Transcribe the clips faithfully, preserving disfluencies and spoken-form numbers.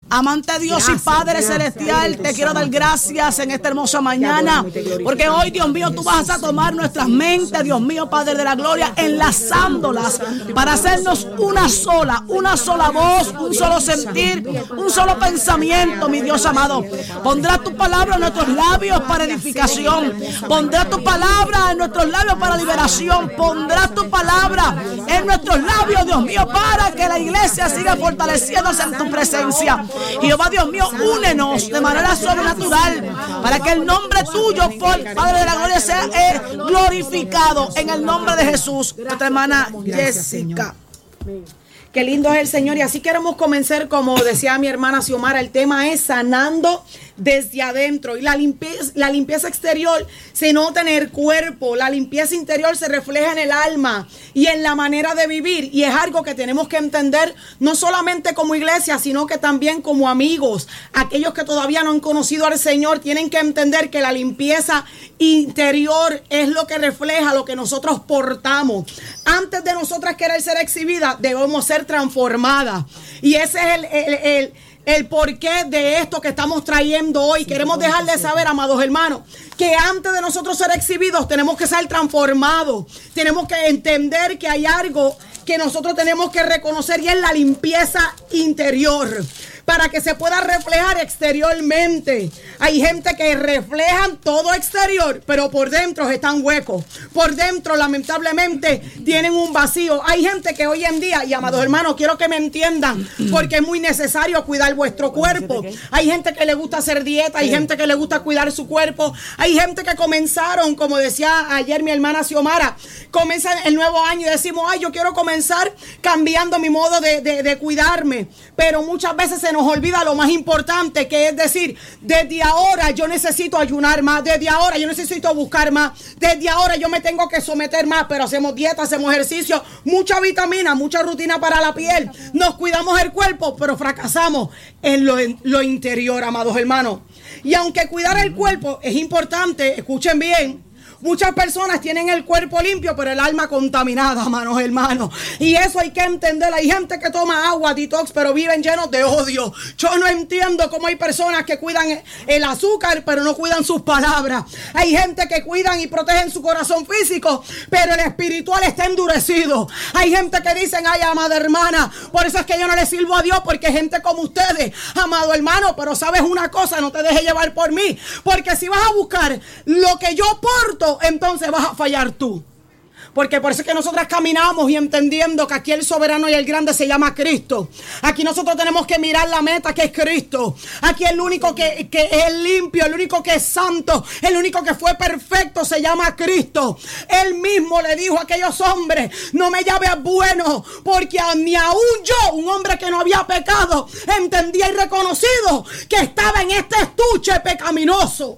Amante Dios gracias, y Padre gracias, Celestial, te quiero dar gracias en esta hermosa mañana, porque hoy, Dios mío, tú vas a tomar nuestras mentes, Dios mío, Padre de la gloria, enlazándolas para hacernos una sola, una sola voz, un solo sentir, un solo pensamiento, mi Dios amado. Pondrás tu palabra en nuestros labios para edificación, pondrás tu palabra en nuestros labios para liberación, pondrás tu palabra en nuestros labios, Dios mío, para que la iglesia siga fortaleciéndose en tu presencia. Jehová Dios mío, únenos de manera sobrenatural para que el nombre tuyo, Padre de la gloria, sea eh, glorificado en el nombre de Jesús. Nuestra hermana Jessica. Qué lindo es el Señor, y así queremos comenzar, como decía mi hermana Xiomara. El tema es sanando desde adentro, y la limpieza, la limpieza exterior se nota en el cuerpo, la limpieza interior se refleja en el alma y en la manera de vivir, y es algo que tenemos que entender no solamente como iglesia, sino que también como amigos. Aquellos que todavía no han conocido al Señor tienen que entender que la limpieza interior es lo que refleja lo que nosotros portamos. Antes de nosotras querer ser exhibidas, debemos ser transformadas, y ese es el, el, el El porqué de esto que estamos trayendo hoy. Queremos dejarles saber, amados hermanos, que antes de nosotros ser exhibidos tenemos que ser transformados. Tenemos que entender que hay algo que nosotros tenemos que reconocer, y es la limpieza interior, para que se pueda reflejar exteriormente. Hay gente que reflejan todo exterior, pero por dentro están huecos. Por dentro, lamentablemente, tienen un vacío. Hay gente que hoy en día, y amados hermanos, quiero que me entiendan, porque es muy necesario cuidar vuestro cuerpo. Hay gente que le gusta hacer dieta, hay gente que le gusta cuidar su cuerpo. Hay gente que comenzaron, como decía ayer mi hermana Xiomara, comienza el nuevo año y decimos, ay, yo quiero comenzar cambiando mi modo de, de, de cuidarme. Pero muchas veces se nos olvida lo más importante, que es decir, desde ahora yo necesito ayunar más, desde ahora yo necesito buscar más, desde ahora yo me tengo que someter más. Pero hacemos dieta, hacemos ejercicio, mucha vitamina, mucha rutina para la piel, nos cuidamos el cuerpo, pero fracasamos en lo, en lo interior, amados hermanos. Y aunque cuidar el cuerpo es importante, escuchen bien, muchas personas tienen el cuerpo limpio, pero el alma contaminada, hermanos, hermanos. Y eso hay que entender. Hay gente que toma agua detox, pero viven llenos de odio. Yo no entiendo cómo hay personas que cuidan el azúcar, pero no cuidan sus palabras. Hay gente que cuidan y protegen su corazón físico, pero el espiritual está endurecido. Hay gente que dicen, ay, amada hermana, por eso es que yo no le sirvo a Dios, porque hay gente como ustedes, amado hermano. Pero sabes una cosa, no te dejes llevar por mí, porque si vas a buscar lo que yo porto, entonces vas a fallar tú. Porque por eso es que nosotras caminamos y entendiendo que aquí el soberano y el grande se llama Cristo. Aquí nosotros tenemos que mirar la meta, que es Cristo. Aquí el único que, que es limpio, el único que es santo, el único que fue perfecto se llama Cristo. Él mismo le dijo a aquellos hombres, no me llames bueno, porque ni aún yo, un hombre que no había pecado, entendía y reconocido que estaba en este estuche pecaminoso.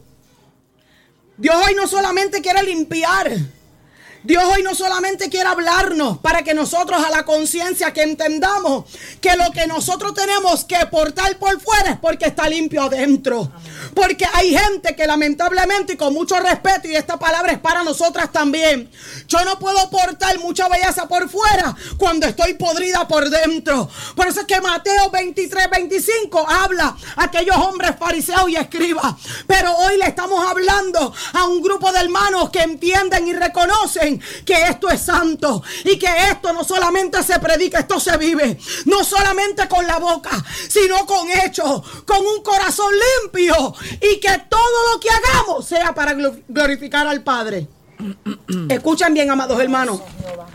Dios hoy no solamente quiere limpiar, Dios hoy no solamente quiere hablarnos para que nosotros a la conciencia que entendamos que lo que nosotros tenemos que portar por fuera es porque está limpio adentro. Porque hay gente que lamentablemente, y con mucho respeto, y esta palabra es para nosotras también, yo no puedo portar mucha belleza por fuera cuando estoy podrida por dentro. Por eso es que Mateo veintitrés, veinticinco habla a aquellos hombres fariseos y escribas. Pero hoy le estamos hablando a un grupo de hermanos que entienden y reconocen que esto es santo, y que esto no solamente se predica, esto se vive. No solamente con la boca, sino con hechos, con un corazón limpio, y que todo lo que hagamos sea para glorificar al Padre. Escuchen bien, amados hermanos.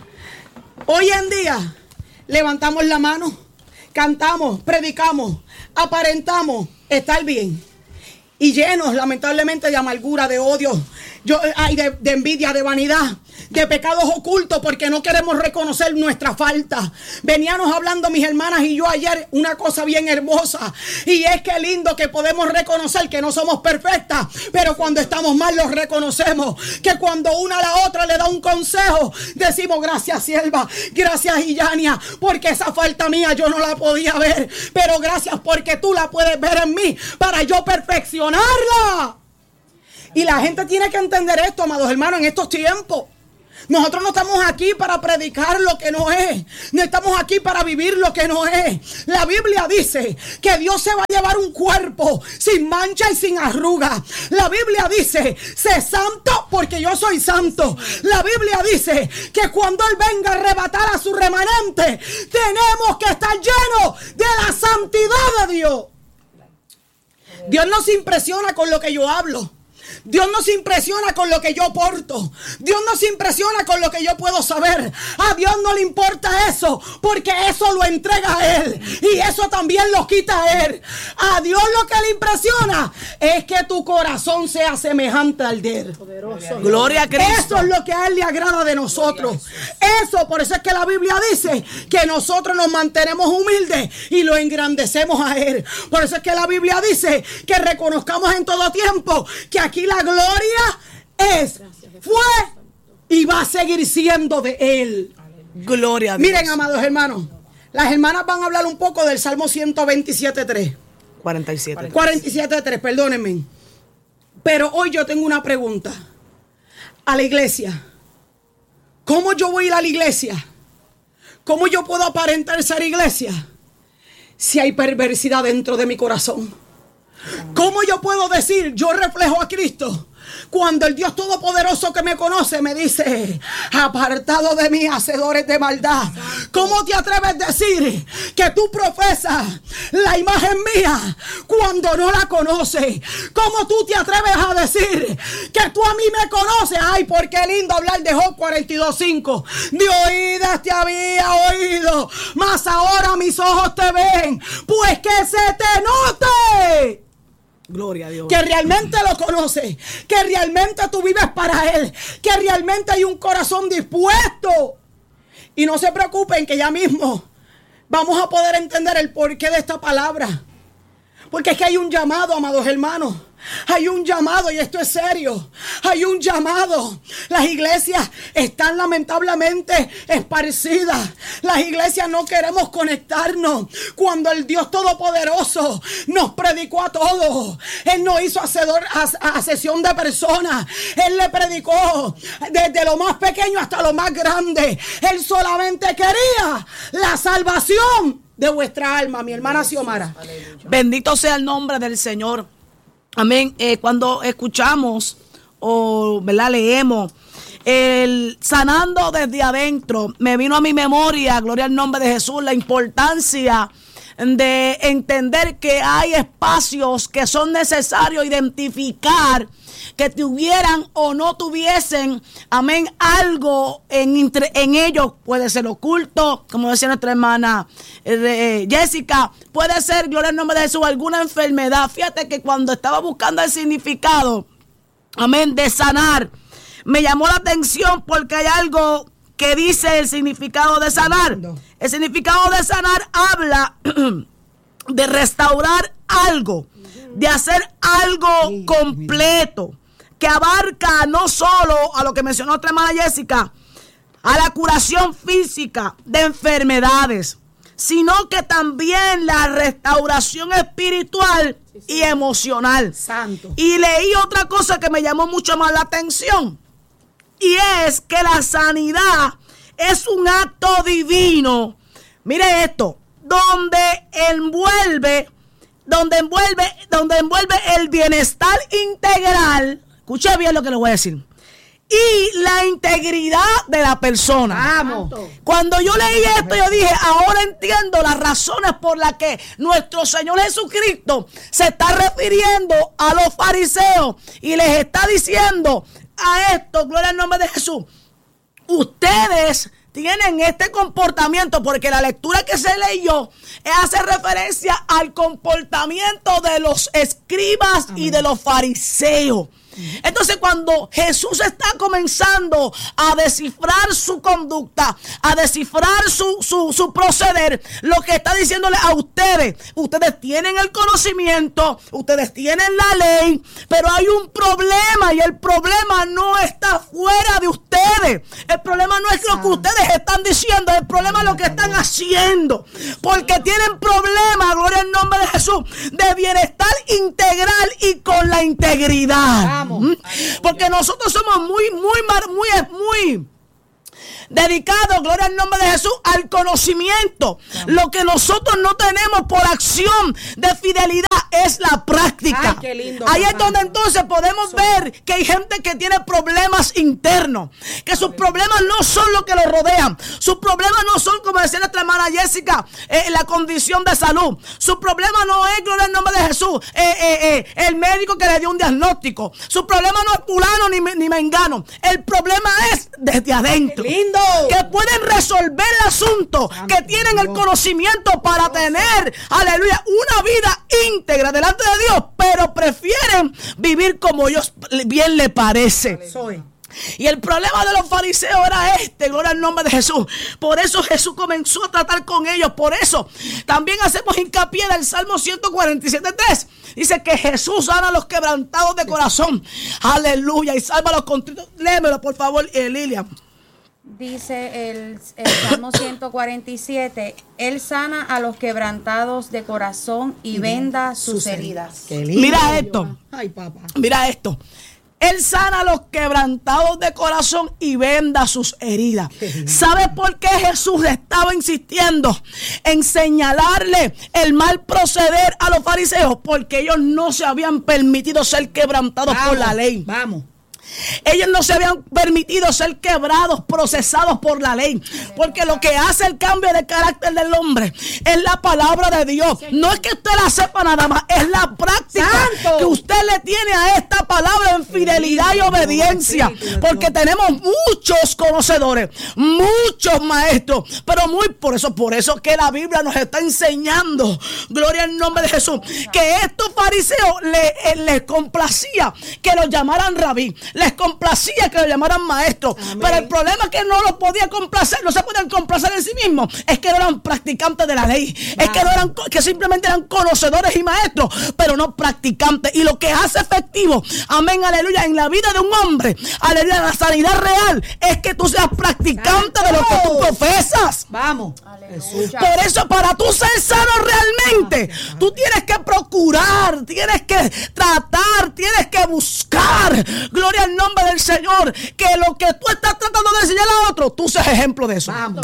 Hoy en día levantamos la mano, cantamos, predicamos, aparentamos estar bien, y llenos lamentablemente de amargura, de odio, yo, ay, de, de envidia, de vanidad, de pecados ocultos, porque no queremos reconocer nuestra falta. Veníamos hablando mis hermanas y yo ayer una cosa bien hermosa, y es que lindo que podemos reconocer que no somos perfectas, pero cuando estamos mal los reconocemos. Que cuando una a la otra le da un consejo, decimos gracias sierva, gracias Illania, porque esa falta mía yo no la podía ver, pero gracias porque tú la puedes ver en mí para yo perfeccionarla. Y la gente tiene que entender esto, amados hermanos, en estos tiempos. Nosotros no estamos aquí para predicar lo que no es. No estamos aquí para vivir lo que no es. La Biblia dice que Dios se va a llevar un cuerpo sin mancha y sin arruga. La Biblia dice, sé santo porque yo soy santo. La Biblia dice que cuando Él venga a arrebatar a su remanente, tenemos que estar llenos de la santidad de Dios. Dios no se impresiona con lo que yo hablo. Dios no se impresiona con lo que yo porto. Dios no se impresiona con lo que yo puedo saber. A Dios no le importa eso, porque eso lo entrega a Él y eso también lo quita a Él. A Dios lo que le impresiona es que tu corazón sea semejante al de Él. Poderoso. Gloria a Cristo. Eso es lo que a Él le agrada de nosotros. Eso, por eso es que la Biblia dice que nosotros nos mantenemos humildes y lo engrandecemos a Él. Por eso es que la Biblia dice que reconozcamos en todo tiempo que aquí la gloria es, fue y va a seguir siendo de Él. Gloria a Dios. Miren, amados hermanos, las hermanas van a hablar un poco del Salmo ciento veintisiete tres. cuarenta y siete. cuarenta y siete tres, perdónenme. Pero hoy yo tengo una pregunta. A la iglesia. ¿Cómo yo voy a ir a la iglesia? ¿Cómo yo puedo aparentar ser iglesia si hay perversidad dentro de mi corazón? ¿Cómo yo puedo decir yo reflejo a Cristo cuando el Dios Todopoderoso que me conoce me dice, apartado de mí, hacedores de maldad? ¿Cómo te atreves a decir que tú profesas la imagen mía cuando no la conoces? ¿Cómo tú te atreves a decir que tú a mí me conoces? Ay, por qué lindo hablar de Job cuarenta y dos cinco. De oídas te había oído, mas ahora mis ojos te ven. Pues que se te note. Gloria a Dios. Que realmente lo conoces, que realmente tú vives para Él, que realmente hay un corazón dispuesto. Y no se preocupen que ya mismo vamos a poder entender el porqué de esta palabra. Porque es que hay un llamado, amados hermanos. Hay un llamado y esto es serio. Hay un llamado. Las iglesias están lamentablemente esparcidas. Las iglesias no queremos conectarnos. Cuando el Dios Todopoderoso nos predicó a todos, Él no hizo hacedor, a, a sesión de personas. Él le predicó desde lo más pequeño hasta lo más grande. Él solamente quería la salvación de vuestra alma, mi hermana Xiomara. Bendito sea el nombre del Señor. Amén. Eh, cuando escuchamos o ¿verdad? leemos el sanando desde adentro, me vino a mi memoria, gloria al nombre de Jesús, la importancia de entender que hay espacios que son necesarios identificar, que tuvieran o no tuviesen, amén, algo en, en ellos. Puede ser oculto, como decía nuestra hermana eh, Jessica, puede ser, gloria al nombre de Jesús, alguna enfermedad. Fíjate que cuando estaba buscando el significado, amén, de sanar, me llamó la atención porque hay algo que dice el significado de sanar. El significado de sanar habla de restaurar algo, de hacer algo completo, que abarca no solo a lo que mencionó nuestra hermana Jessica, a la curación física de enfermedades, sino que también la restauración espiritual y emocional. Santo. Y leí otra cosa que me llamó mucho más la atención, y es que la sanidad es un acto divino. Mire esto, donde envuelve, donde envuelve, donde envuelve el bienestar integral. Escuche bien lo que le voy a decir. Y la integridad de la persona. Vamos. Cuando yo leí esto, yo dije, ahora entiendo las razones por las que nuestro Señor Jesucristo se está refiriendo a los fariseos y les está diciendo a esto, gloria al nombre de Jesús, ustedes tienen este comportamiento, porque la lectura que se leyó hace referencia al comportamiento de los escribas Amén. Y de los fariseos. Entonces, cuando Jesús está comenzando a descifrar su conducta, a descifrar su, su, su proceder, lo que está diciéndole a ustedes, ustedes tienen el conocimiento, ustedes tienen la ley, pero hay un problema, y el problema no está fuera de ustedes. El problema no es lo que ustedes están diciendo, el problema es lo que están haciendo, porque tienen problemas, gloria al nombre de Jesús, de bienestar integral y con la integridad. Porque nosotros somos muy, muy, muy, muy dedicado, gloria al nombre de Jesús, al conocimiento. Lo que nosotros no tenemos por acción de fidelidad es la práctica. Ay, qué lindo, Ahí papá. es donde entonces podemos ver que hay gente que tiene problemas internos, que sus problemas no son lo que los rodean, sus problemas no son, como decía nuestra hermana Jessica, eh, la condición de salud, su problema no es, gloria al nombre de Jesús, eh, eh, eh, el médico que le dio un diagnóstico, su problema no es fulano ni, ni mengano, el problema es desde adentro. ¡Qué lindo! Que pueden resolver el asunto, Santo que tienen el Dios. conocimiento para tener, aleluya, una vida íntegra delante de Dios, pero prefieren vivir como ellos bien le parece. Soy. Y el problema de los fariseos era este, gloria al nombre de Jesús. Por eso Jesús comenzó a tratar con ellos. Por eso también hacemos hincapié en el Salmo ciento cuarenta y siete, tres. Dice que Jesús sana a los quebrantados de corazón. Aleluya. Y salva a los contritos. Léemelo, por favor, eh, Lilian. Dice el, el Salmo ciento cuarenta y siete, Él sana a los quebrantados de corazón y venda sus heridas. Qué lindo. Mira esto. Ay, papá. Mira esto. Él sana a los quebrantados de corazón y venda sus heridas. ¿Sabe por qué Jesús estaba insistiendo en señalarle el mal proceder a los fariseos? Porque ellos no se habían permitido ser quebrantados Vamos, por la ley. Vamos. Ellos no se habían permitido ser quebrados, procesados por la ley. Porque lo que hace el cambio de carácter del hombre es la palabra de Dios. No es que usted la sepa nada más, es la práctica ¡Santo! que usted le tiene a esta palabra en fidelidad y obediencia. Porque tenemos muchos conocedores, muchos maestros, pero muy por eso, por eso que la Biblia nos está enseñando, gloria al nombre de Jesús, que estos fariseos les le complacía que los llamaran rabí. Les complacía que lo llamaran maestro. Amén. Pero el problema es que no los podía complacer, no se podían complacer en sí mismos. Es que no eran practicantes de la ley. Wow. Es que no eran, que simplemente eran conocedores y maestros, pero no practicantes. Y lo que hace efectivo, amén, aleluya, en la vida de un hombre, aleluya, la sanidad real, es que tú seas practicante de lo que tú profesas. Vamos. Aleluya. Por eso, para tú ser sano realmente, tú tienes que procurar, tienes que tratar, tienes que buscar, gloria al nombre del Señor, que lo que tú estás tratando de enseñar a otro, tú seas ejemplo de eso. Vamos.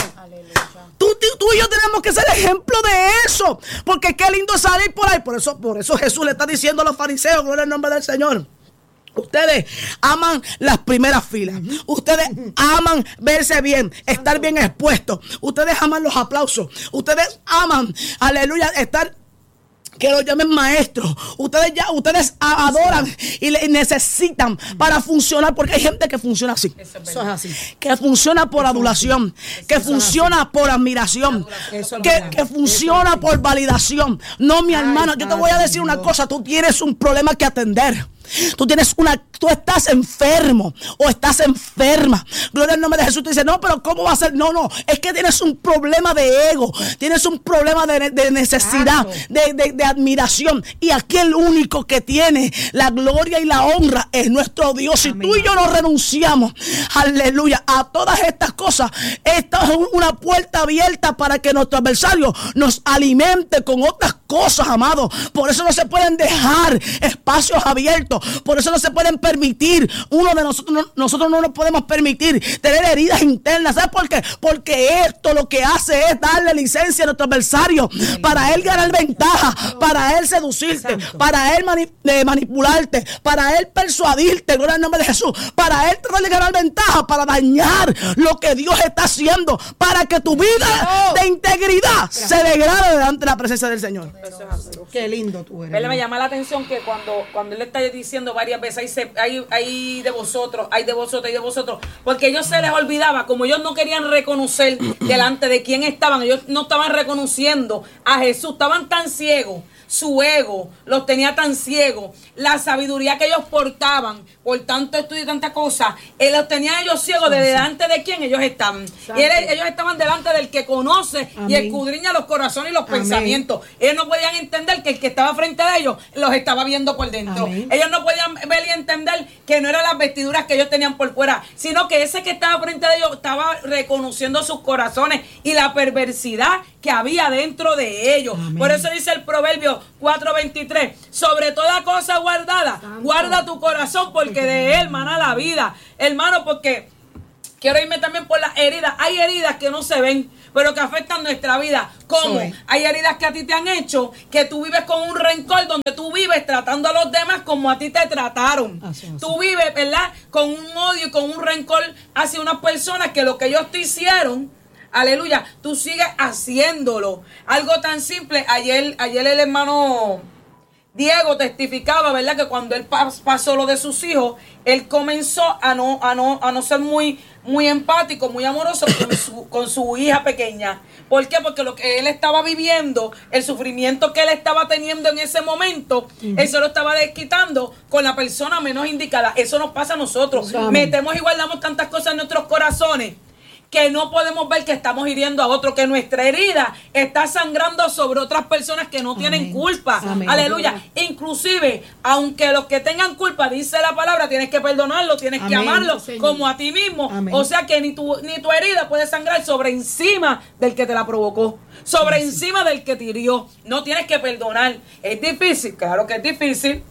Tú, tú, tú y yo tenemos que ser ejemplo de eso, porque qué lindo es salir por ahí. Por eso, por eso Jesús le está diciendo a los fariseos, gloria al nombre del Señor: ustedes aman las primeras filas. Ustedes aman verse bien, estar bien expuestos. Ustedes aman los aplausos. Ustedes aman, aleluya, estar, que lo llamen maestros. Ustedes ya, ustedes adoran y le necesitan para funcionar, porque hay gente que funciona así. Eso es así. Que funciona por adulación, que funciona por admiración, Eso es que, verdad. que funciona por validación. No, mi Ay, hermano, yo te voy a Padre decir una Dios. cosa: tú tienes un problema que atender. Tú tienes una, tú estás enfermo o estás enferma. Gloria al nombre de Jesús. Tú dices, no, pero ¿cómo va a ser? No, no, es que tienes un problema de ego, tienes un problema de, de necesidad, de, de, de admiración. Y aquí el único que tiene la gloria y la honra es nuestro Dios. Si tú y yo no renunciamos, aleluya, a todas estas cosas, esta es una puerta abierta para que nuestro adversario nos alimente con otras cosas, amado. Por eso no se pueden dejar espacios abiertos. Por eso no se pueden permitir, uno de nosotros, no, nosotros no nos podemos permitir tener heridas internas. ¿Sabes por qué? Porque esto lo que hace es darle licencia a nuestro adversario para él ganar ventaja, para él seducirte, Santo. para él mani eh, manipularte, para él persuadirte, gloria al nombre de Jesús, para él tratar de ganar ventaja, para dañar lo que Dios está haciendo, para que tu vida de integridad se degrade delante de la presencia del Señor. Qué lindo tú eres. ¿Verdad? Me llama la atención que cuando, cuando él le está diciendo varias veces, hay, se- hay, hay de vosotros, hay de vosotros, hay de vosotros, porque ellos se les olvidaba, como ellos no querían reconocer delante de quién estaban, ellos no estaban reconociendo a Jesús, estaban tan ciegos, su ego los tenía tan ciegos, la sabiduría que ellos portaban, por tanto estudio y tanta cosa, él los tenía ellos ciegos de delante de quién ellos estaban. Y él- ellos estaban delante del que conoce y Amén. escudriña los corazones y los Amén. pensamientos. Ellos no podían entender que el que estaba frente a ellos los estaba viendo por dentro. Amén. Ellos no podían ver y entender que no eran las vestiduras que ellos tenían por fuera, sino que ese que estaba frente a ellos estaba reconociendo sus corazones y la perversidad que había dentro de ellos. Amén. Por eso dice el Proverbio cuatro veintitrés: sobre toda cosa guardada, guarda tu corazón, porque de él mana la vida. Hermano, porque quiero irme también por las heridas. Hay heridas que no se ven, pero que afectan nuestra vida. ¿Cómo? Sí. Hay heridas que a ti te han hecho, que tú vives con un rencor, donde tú vives tratando a los demás como a ti te trataron. Así, así. Tú vives, ¿verdad?, con un odio y con un rencor hacia unas personas que lo que ellos te hicieron, aleluya, tú sigues haciéndolo. Algo tan simple, ayer, ayer el hermano Diego testificaba, ¿verdad?, que cuando él pasó lo de sus hijos, él comenzó a no, a no, a no ser muy, muy empático, muy amoroso con su, con su hija pequeña. ¿Por qué? Porque lo que él estaba viviendo, el sufrimiento que él estaba teniendo en ese momento, uh-huh. él se lo estaba desquitando con la persona menos indicada. Eso nos pasa a nosotros. Amén. Metemos y guardamos tantas cosas en nuestros corazones que no podemos ver que estamos hiriendo a otro, que nuestra herida está sangrando sobre otras personas que no tienen Amén. culpa. Amén. Aleluya. Inclusive, aunque los que tengan culpa, dice la palabra, tienes que perdonarlo, tienes Amén. que amarlo, Señor. como a ti mismo. Amén. O sea que ni tu, ni tu herida puede sangrar sobre encima del que te la provocó, sobre Amén. encima del que te hirió. No tienes que perdonar. Es difícil, claro que es difícil.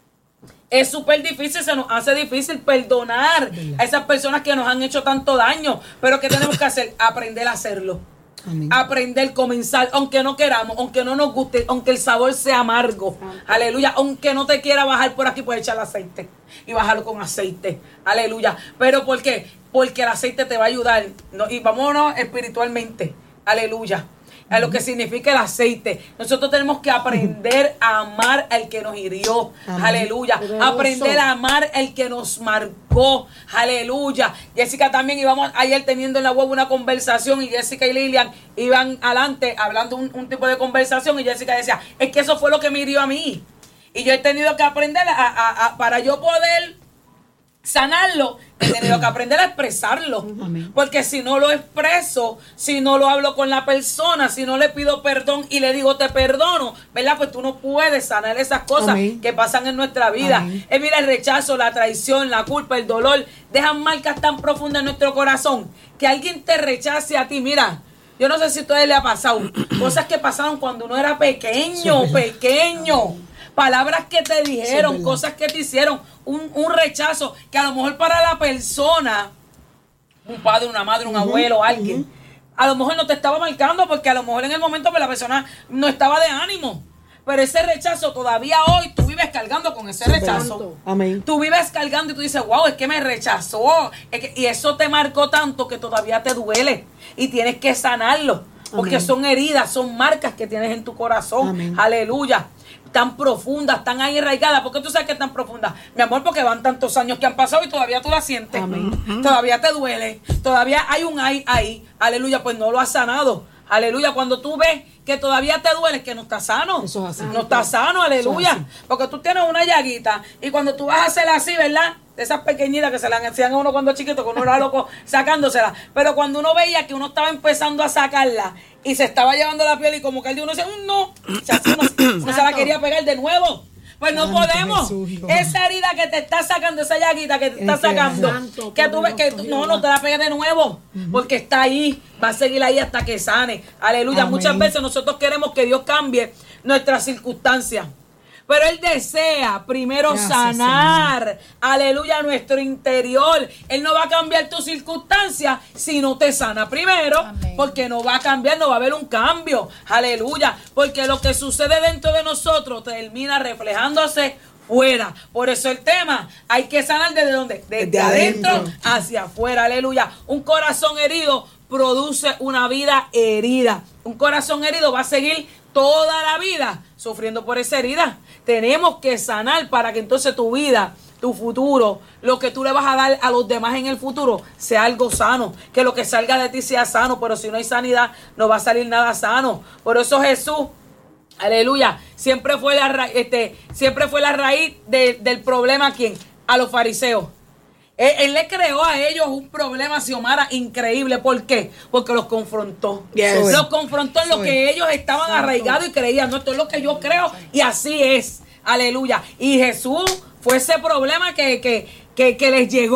Es súper difícil, se nos hace difícil perdonar a esas personas que nos han hecho tanto daño. Pero ¿qué tenemos que hacer? Aprender a hacerlo. Amén. Aprender, comenzar, aunque no queramos, aunque no nos guste, aunque el sabor sea amargo. Amén. Aleluya. Aunque no te quiera bajar por aquí, puedes echar aceite y bajarlo con aceite. Aleluya. ¿Pero por qué? Porque el aceite te va a ayudar. ¿No? Y vámonos espiritualmente. Aleluya. A lo que significa el aceite. Nosotros tenemos que aprender a amar al que nos hirió. Amén. Aleluya. Aprender a amar al que nos marcó. Aleluya. Jessica también íbamos ayer teniendo en la web una conversación y Jessica y Lilian iban adelante hablando un, un tipo de conversación y Jessica decía, es que eso fue lo que me hirió a mí. Y yo he tenido que aprender a, a, a, para yo poder sanarlo, he tenido que aprender a expresarlo. Amén. Porque si no lo expreso, si no lo hablo con la persona, si no le pido perdón y le digo te perdono, ¿verdad? Pues tú no puedes sanar esas cosas Amén. que pasan en nuestra vida. Eh, mira, el rechazo, la traición, la culpa, el dolor, dejan marcas tan profundas en nuestro corazón. Que alguien te rechace a ti, mira, yo no sé si a ustedes le ha pasado, cosas que pasaron cuando uno era pequeño, pequeño. Palabras que te dijeron, sí, cosas que te hicieron, un, un rechazo que a lo mejor para la persona, un padre, una madre, un uh-huh, abuelo, alguien, uh-huh. a lo mejor no te estaba marcando porque a lo mejor en el momento pues, la persona no estaba de ánimo. Pero ese rechazo todavía hoy tú vives cargando con ese rechazo. Amén. Tú vives cargando y tú dices, wow, es que me rechazó. Es que, y eso te marcó tanto que todavía te duele y tienes que sanarlo. Porque Amén. son heridas, son marcas que tienes en tu corazón. Amén. Aleluya. Tan profundas, tan ahí arraigadas. ¿Por qué tú sabes que es tan profunda? Mi amor, porque van tantos años que han pasado y todavía tú la sientes. Amén. Todavía te duele. Todavía hay un ahí, ahí. Aleluya, pues no lo has sanado. Aleluya, cuando tú ves que todavía te duele, es que no está sano. Eso es así. No está sano, aleluya. Porque tú tienes una llaguita y cuando tú vas a hacer así, ¿verdad? De esas pequeñitas que se las hacían a uno cuando chiquito, que uno era loco sacándosela. Pero cuando uno veía que uno estaba empezando a sacarla y se estaba llevando la piel y como que el de uno decía, no, o sea, uno, uno se la quería pegar de nuevo. Pues no Santo podemos. Jesús, esa herida que te está sacando, esa llaguita que te está sacando, Santo, que tú ves que tú, no, no te la pegues de nuevo, uh-huh. porque está ahí, va a seguir ahí hasta que sane. Aleluya. Amén. Muchas veces nosotros queremos que Dios cambie nuestras circunstancias. Pero Él desea primero Gracias, sanar, Señor. aleluya, nuestro interior. Él no va a cambiar tu circunstancia si no te sana primero, Amén. porque no va a cambiar, no va a haber un cambio, aleluya, porque lo que sucede dentro de nosotros termina reflejándose fuera. Por eso el tema, hay que sanar desde dónde, desde, desde adentro, adentro hacia afuera, aleluya. Un corazón herido produce una vida herida. Un corazón herido va a seguir toda la vida sufriendo por esa herida. Tenemos que sanar para que entonces tu vida, tu futuro, lo que tú le vas a dar a los demás en el futuro, sea algo sano. Que lo que salga de ti sea sano, pero si no hay sanidad, no va a salir nada sano. Por eso Jesús, aleluya, siempre fue la, ra- este, siempre fue la raíz de, del problema, ¿a quién? A los fariseos. Él, él le creó a ellos un problema, Xiomara, increíble. ¿Por qué? Porque los confrontó. Yes. Los confrontó en lo Soy. que ellos estaban Santo. arraigados y creían. No, esto es lo que yo creo y así es. Aleluya. Y Jesús fue ese problema que, que, que, que les llegó.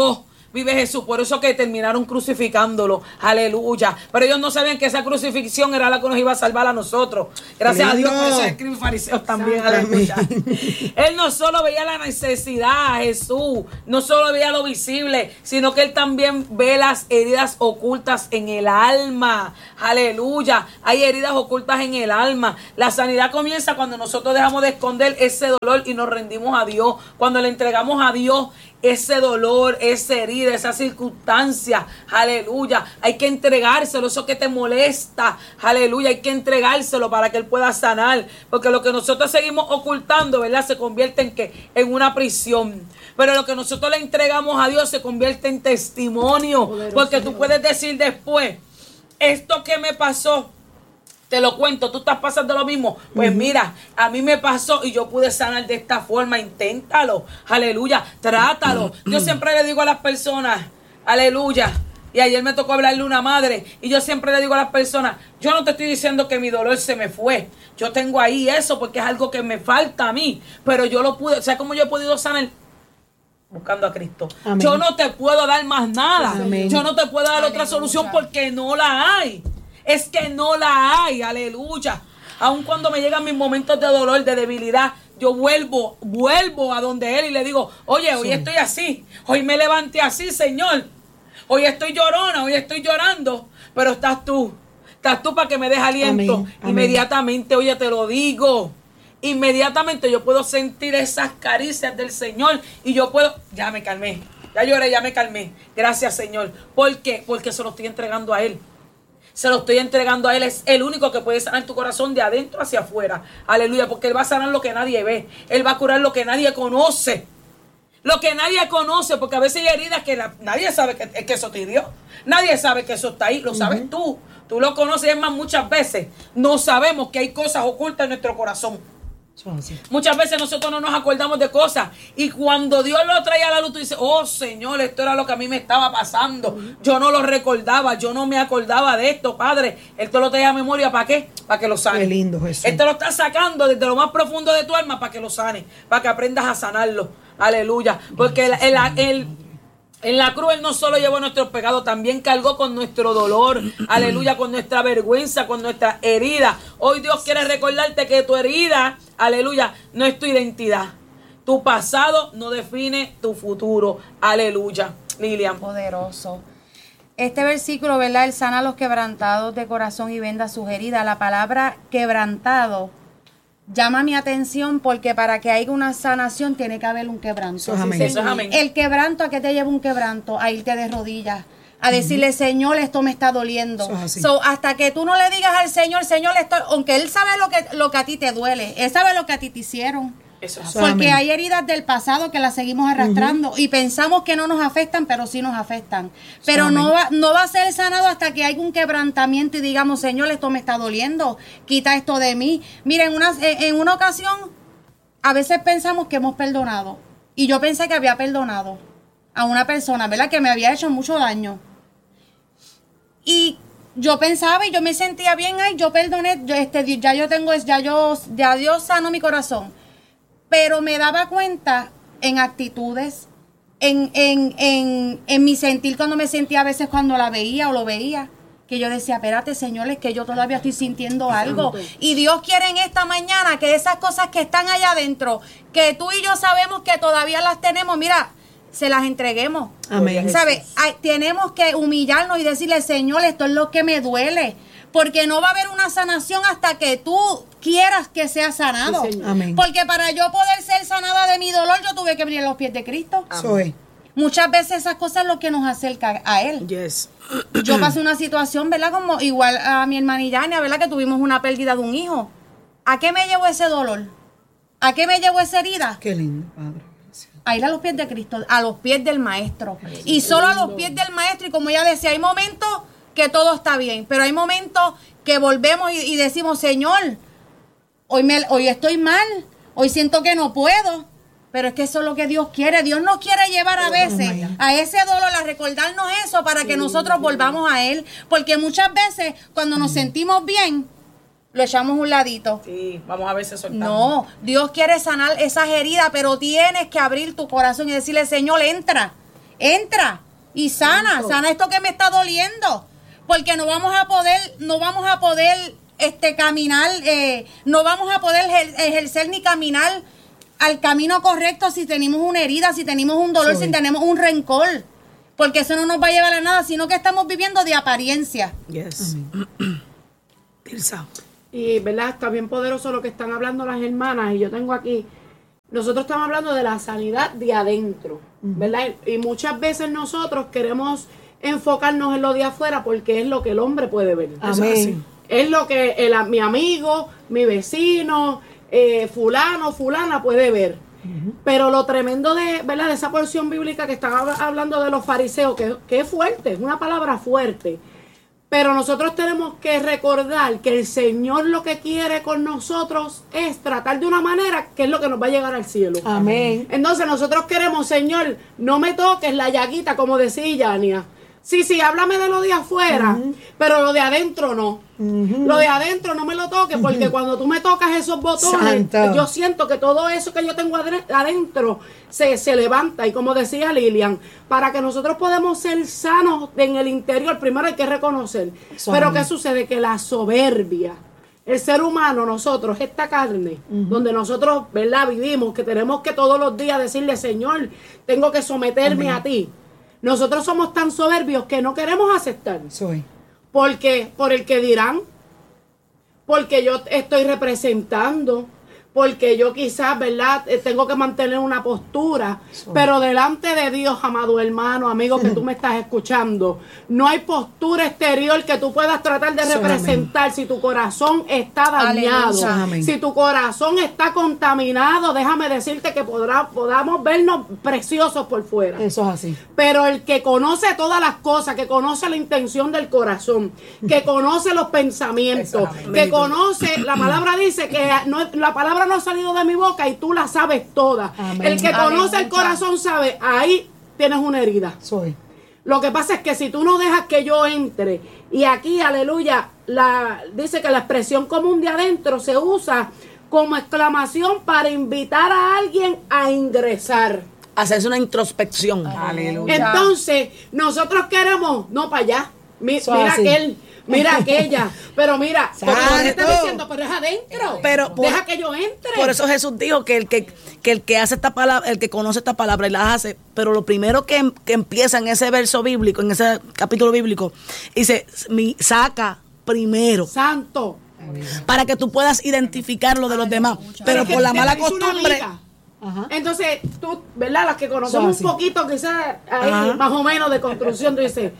vive Jesús. Por eso que terminaron crucificándolo. Aleluya. Pero ellos no sabían que esa crucifixión era la que nos iba a salvar a nosotros. Gracias a Dios por eso escriben fariseos también. Aleluya. Él no solo veía la necesidad, Jesús, no solo veía lo visible, sino que él también ve las heridas ocultas en el alma. Aleluya. Hay heridas ocultas en el alma. La sanidad comienza cuando nosotros dejamos de esconder ese dolor y nos rendimos a Dios. Cuando le entregamos a Dios ese dolor, esa herida, esa circunstancia, aleluya, hay que entregárselo, eso que te molesta, aleluya, hay que entregárselo para que Él pueda sanar, porque lo que nosotros seguimos ocultando, ¿verdad?, se convierte en que en una prisión, pero lo que nosotros le entregamos a Dios se convierte en testimonio, porque tú puedes decir después, esto que me pasó, te lo cuento, tú estás pasando lo mismo. Pues uh-huh. mira, a mí me pasó y yo pude sanar de esta forma. Inténtalo, aleluya, trátalo. Yo siempre le digo a las personas, aleluya. Y ayer me tocó hablarle a una madre y yo siempre le digo a las personas, yo no te estoy diciendo que mi dolor se me fue. Yo tengo ahí eso porque es algo que me falta a mí. Pero yo lo pude, ¿sabes cómo yo he podido sanar? Buscando a Cristo. Amén. Yo no te puedo dar más nada. Amén. Yo no te puedo dar aleluya. Otra solución porque no la hay. Es que no la hay, aleluya. Aun cuando me llegan mis momentos de dolor, de debilidad, yo vuelvo, vuelvo a donde Él y le digo, oye, hoy sí. estoy así, hoy me levanté así, Señor. Hoy estoy llorona, hoy estoy llorando, pero estás tú, estás tú para que me des aliento. Amén, amén. Inmediatamente, oye, te lo digo, inmediatamente yo puedo sentir esas caricias del Señor y yo puedo, ya me calmé, ya lloré, ya me calmé. Gracias, Señor. ¿Por qué? Porque se lo estoy entregando a Él. Se lo estoy entregando a Él. Es el único que puede sanar tu corazón de adentro hacia afuera. Aleluya. Porque Él va a sanar lo que nadie ve. Él va a curar lo que nadie conoce. Lo que nadie conoce. Porque a veces hay heridas que la, nadie sabe que, que eso te dio. Nadie sabe que eso está ahí. Lo sabes uh-huh. tú. Tú lo conoces. Es más, muchas veces no sabemos que hay cosas ocultas en nuestro corazón. Muchas veces nosotros no nos acordamos de cosas y cuando Dios lo trae a la luz tú dices, oh Señor, esto era lo que a mí me estaba pasando, yo no lo recordaba, yo no me acordaba de esto, Padre. Él te lo trae a memoria, ¿para qué? Para que lo sane. Qué lindo, Jesús. Él te lo está sacando desde lo más profundo de tu alma para que lo sane, para que aprendas a sanarlo. Aleluya. Porque el, el, el en la cruz Él no solo llevó nuestros pecados, también cargó con nuestro dolor, aleluya, con nuestra vergüenza, con nuestra herida. Hoy Dios quiere recordarte que tu herida, aleluya, no es tu identidad. Tu pasado no define tu futuro, aleluya. Lilian. Poderoso. Este versículo, ¿verdad? Él sana a los quebrantados de corazón y venda sus heridas. La palabra quebrantado llama mi atención porque para que haya una sanación tiene que haber un quebranto. Eso es amén. Eso es amén. El quebranto, ¿a qué te lleva un quebranto? A irte de rodillas, a decirle, Señor, esto me está doliendo. So, hasta que tú no le digas al Señor, Señor, esto, aunque Él sabe lo que, lo que a ti te duele, Él sabe lo que a ti te hicieron. Eso es porque amén. Hay heridas del pasado que las seguimos arrastrando uh-huh. y pensamos que no nos afectan, pero sí nos afectan. Pero amén. no va, no va a ser sanado hasta que haya un quebrantamiento y digamos, Señor, esto me está doliendo, quita esto de mí. Miren, una, en una ocasión, a veces pensamos que hemos perdonado. Y yo pensé que había perdonado a una persona, ¿verdad? Que me había hecho mucho daño. Y yo pensaba y yo me sentía bien, ay, yo perdoné, yo, este, ya yo tengo, ya yo, ya Dios sanó mi corazón. Pero me daba cuenta en actitudes, en, en, en, en mi sentir cuando me sentía a veces cuando la veía o lo veía, que yo decía, espérate, Señor, es que yo todavía estoy sintiendo algo. Y Dios quiere en esta mañana que esas cosas que están allá adentro, que tú y yo sabemos que todavía las tenemos, mira, se las entreguemos. Amén. ¿Sabes? Ay, tenemos que humillarnos y decirle, Señor, esto es lo que me duele. Porque no va a haber una sanación hasta que tú quieras que sea sanado. Sí, Amén. Porque para yo poder ser sanada de mi dolor, yo tuve que venir a los pies de Cristo. Soy. Muchas veces esas cosas es lo que nos acerca a Él. Yes. Yo pasé una situación, ¿verdad? Como igual a mi hermana y Yania, ¿verdad? Que tuvimos una pérdida de un hijo. ¿A qué me llevó ese dolor? ¿A qué me llevó esa herida? Qué lindo, Padre. A ir a los pies de Cristo, a los pies del Maestro. Y solo a los pies del Maestro. Y como ella decía, hay momentos que todo está bien, pero hay momentos que volvemos y, y decimos, Señor, hoy, me, hoy estoy mal, hoy siento que no puedo, pero es que eso es lo que Dios quiere. Dios nos quiere llevar a veces a ese dolor, a recordarnos eso para que nosotros volvamos a Él, porque muchas veces cuando nos sentimos bien, lo echamos a un ladito. Sí, vamos a veces soltando. No, Dios quiere sanar esas heridas, pero tienes que abrir tu corazón y decirle, Señor, entra, entra. y sana, sana esto que me está doliendo, porque no vamos a poder, no vamos a poder este caminar, eh, no vamos a poder ejercer ni caminar al camino correcto si tenemos una herida, si tenemos un dolor, sí. si tenemos un rencor, porque eso no nos va a llevar a nada, sino que estamos viviendo de apariencia. Yes. Tirsa. Y verdad, está bien poderoso lo que están hablando las hermanas, y yo tengo aquí, nosotros estamos hablando de la sanidad de adentro, ¿verdad? Y muchas veces nosotros queremos enfocarnos en lo de afuera porque es lo que el hombre puede ver. Amén. Es lo que el, mi amigo, mi vecino, eh, fulano, fulana puede ver. Uh-huh. Pero lo tremendo de, ¿verdad?, de esa porción bíblica que estaba hablando de los fariseos, que, que es fuerte, es una palabra fuerte. Pero nosotros tenemos que recordar que el Señor lo que quiere con nosotros es tratar de una manera que es lo que nos va a llegar al cielo. Amén. Entonces nosotros queremos, Señor, no me toques la llaguita, como decía Yania. Sí, sí, háblame de lo de afuera, uh-huh. pero lo de adentro no. Uh-huh. Lo de adentro no me lo toques, porque uh-huh. cuando tú me tocas esos botones, Santo. Yo siento que todo eso que yo tengo adentro se, se levanta. Y como decía Lilian, para que nosotros podamos ser sanos en el interior, primero hay que reconocer. Son. Pero ¿qué sucede? Que la soberbia, el ser humano, nosotros, esta carne, uh-huh. donde nosotros, ¿verdad?, vivimos, que tenemos que todos los días decirle, Señor, tengo que someterme uh-huh. a ti. Nosotros somos tan soberbios que no queremos aceptar. Soy. Porque, por el que dirán, porque yo estoy representando, porque yo quizás, ¿verdad?, tengo que mantener una postura. Soy. Pero delante de Dios, amado hermano, amigo, que tú me estás escuchando, no hay postura exterior que tú puedas tratar de Soy. representar. Amén. Si tu corazón está dañado, Amén. Si tu corazón está contaminado, déjame decirte que podrá, podamos vernos preciosos por fuera. Eso es así. Pero el que conoce todas las cosas, que conoce la intención del corazón, que conoce los pensamientos, que conoce, la palabra dice que no, la palabra no ha salido de mi boca y tú la sabes toda. Amén. El que Amén. conoce el corazón sabe, ahí tienes una herida. Soy. Lo que pasa es que si tú no dejas que yo entre, y aquí, aleluya, la, dice que la expresión común de adentro se usa como exclamación para invitar a alguien a ingresar. Hacerse una introspección. Aleluya. Entonces, nosotros queremos, no para allá, Mi, mira aquel. Mira aquella, pero mira, porque está diciendo, pero es adentro, pero por, deja que yo entre. Por eso Jesús dijo que el que, que el que hace esta palabra, el que conoce esta palabra y la hace, pero lo primero que, que empieza en ese verso bíblico, en ese capítulo bíblico, dice, mi, saca primero. Santo. Para que tú puedas identificar lo de los demás, pero por la mala costumbre. Ajá. Entonces, tú, ¿verdad? Las que conocemos un poquito, quizás ahí, Ajá. más o menos de construcción, tú dices,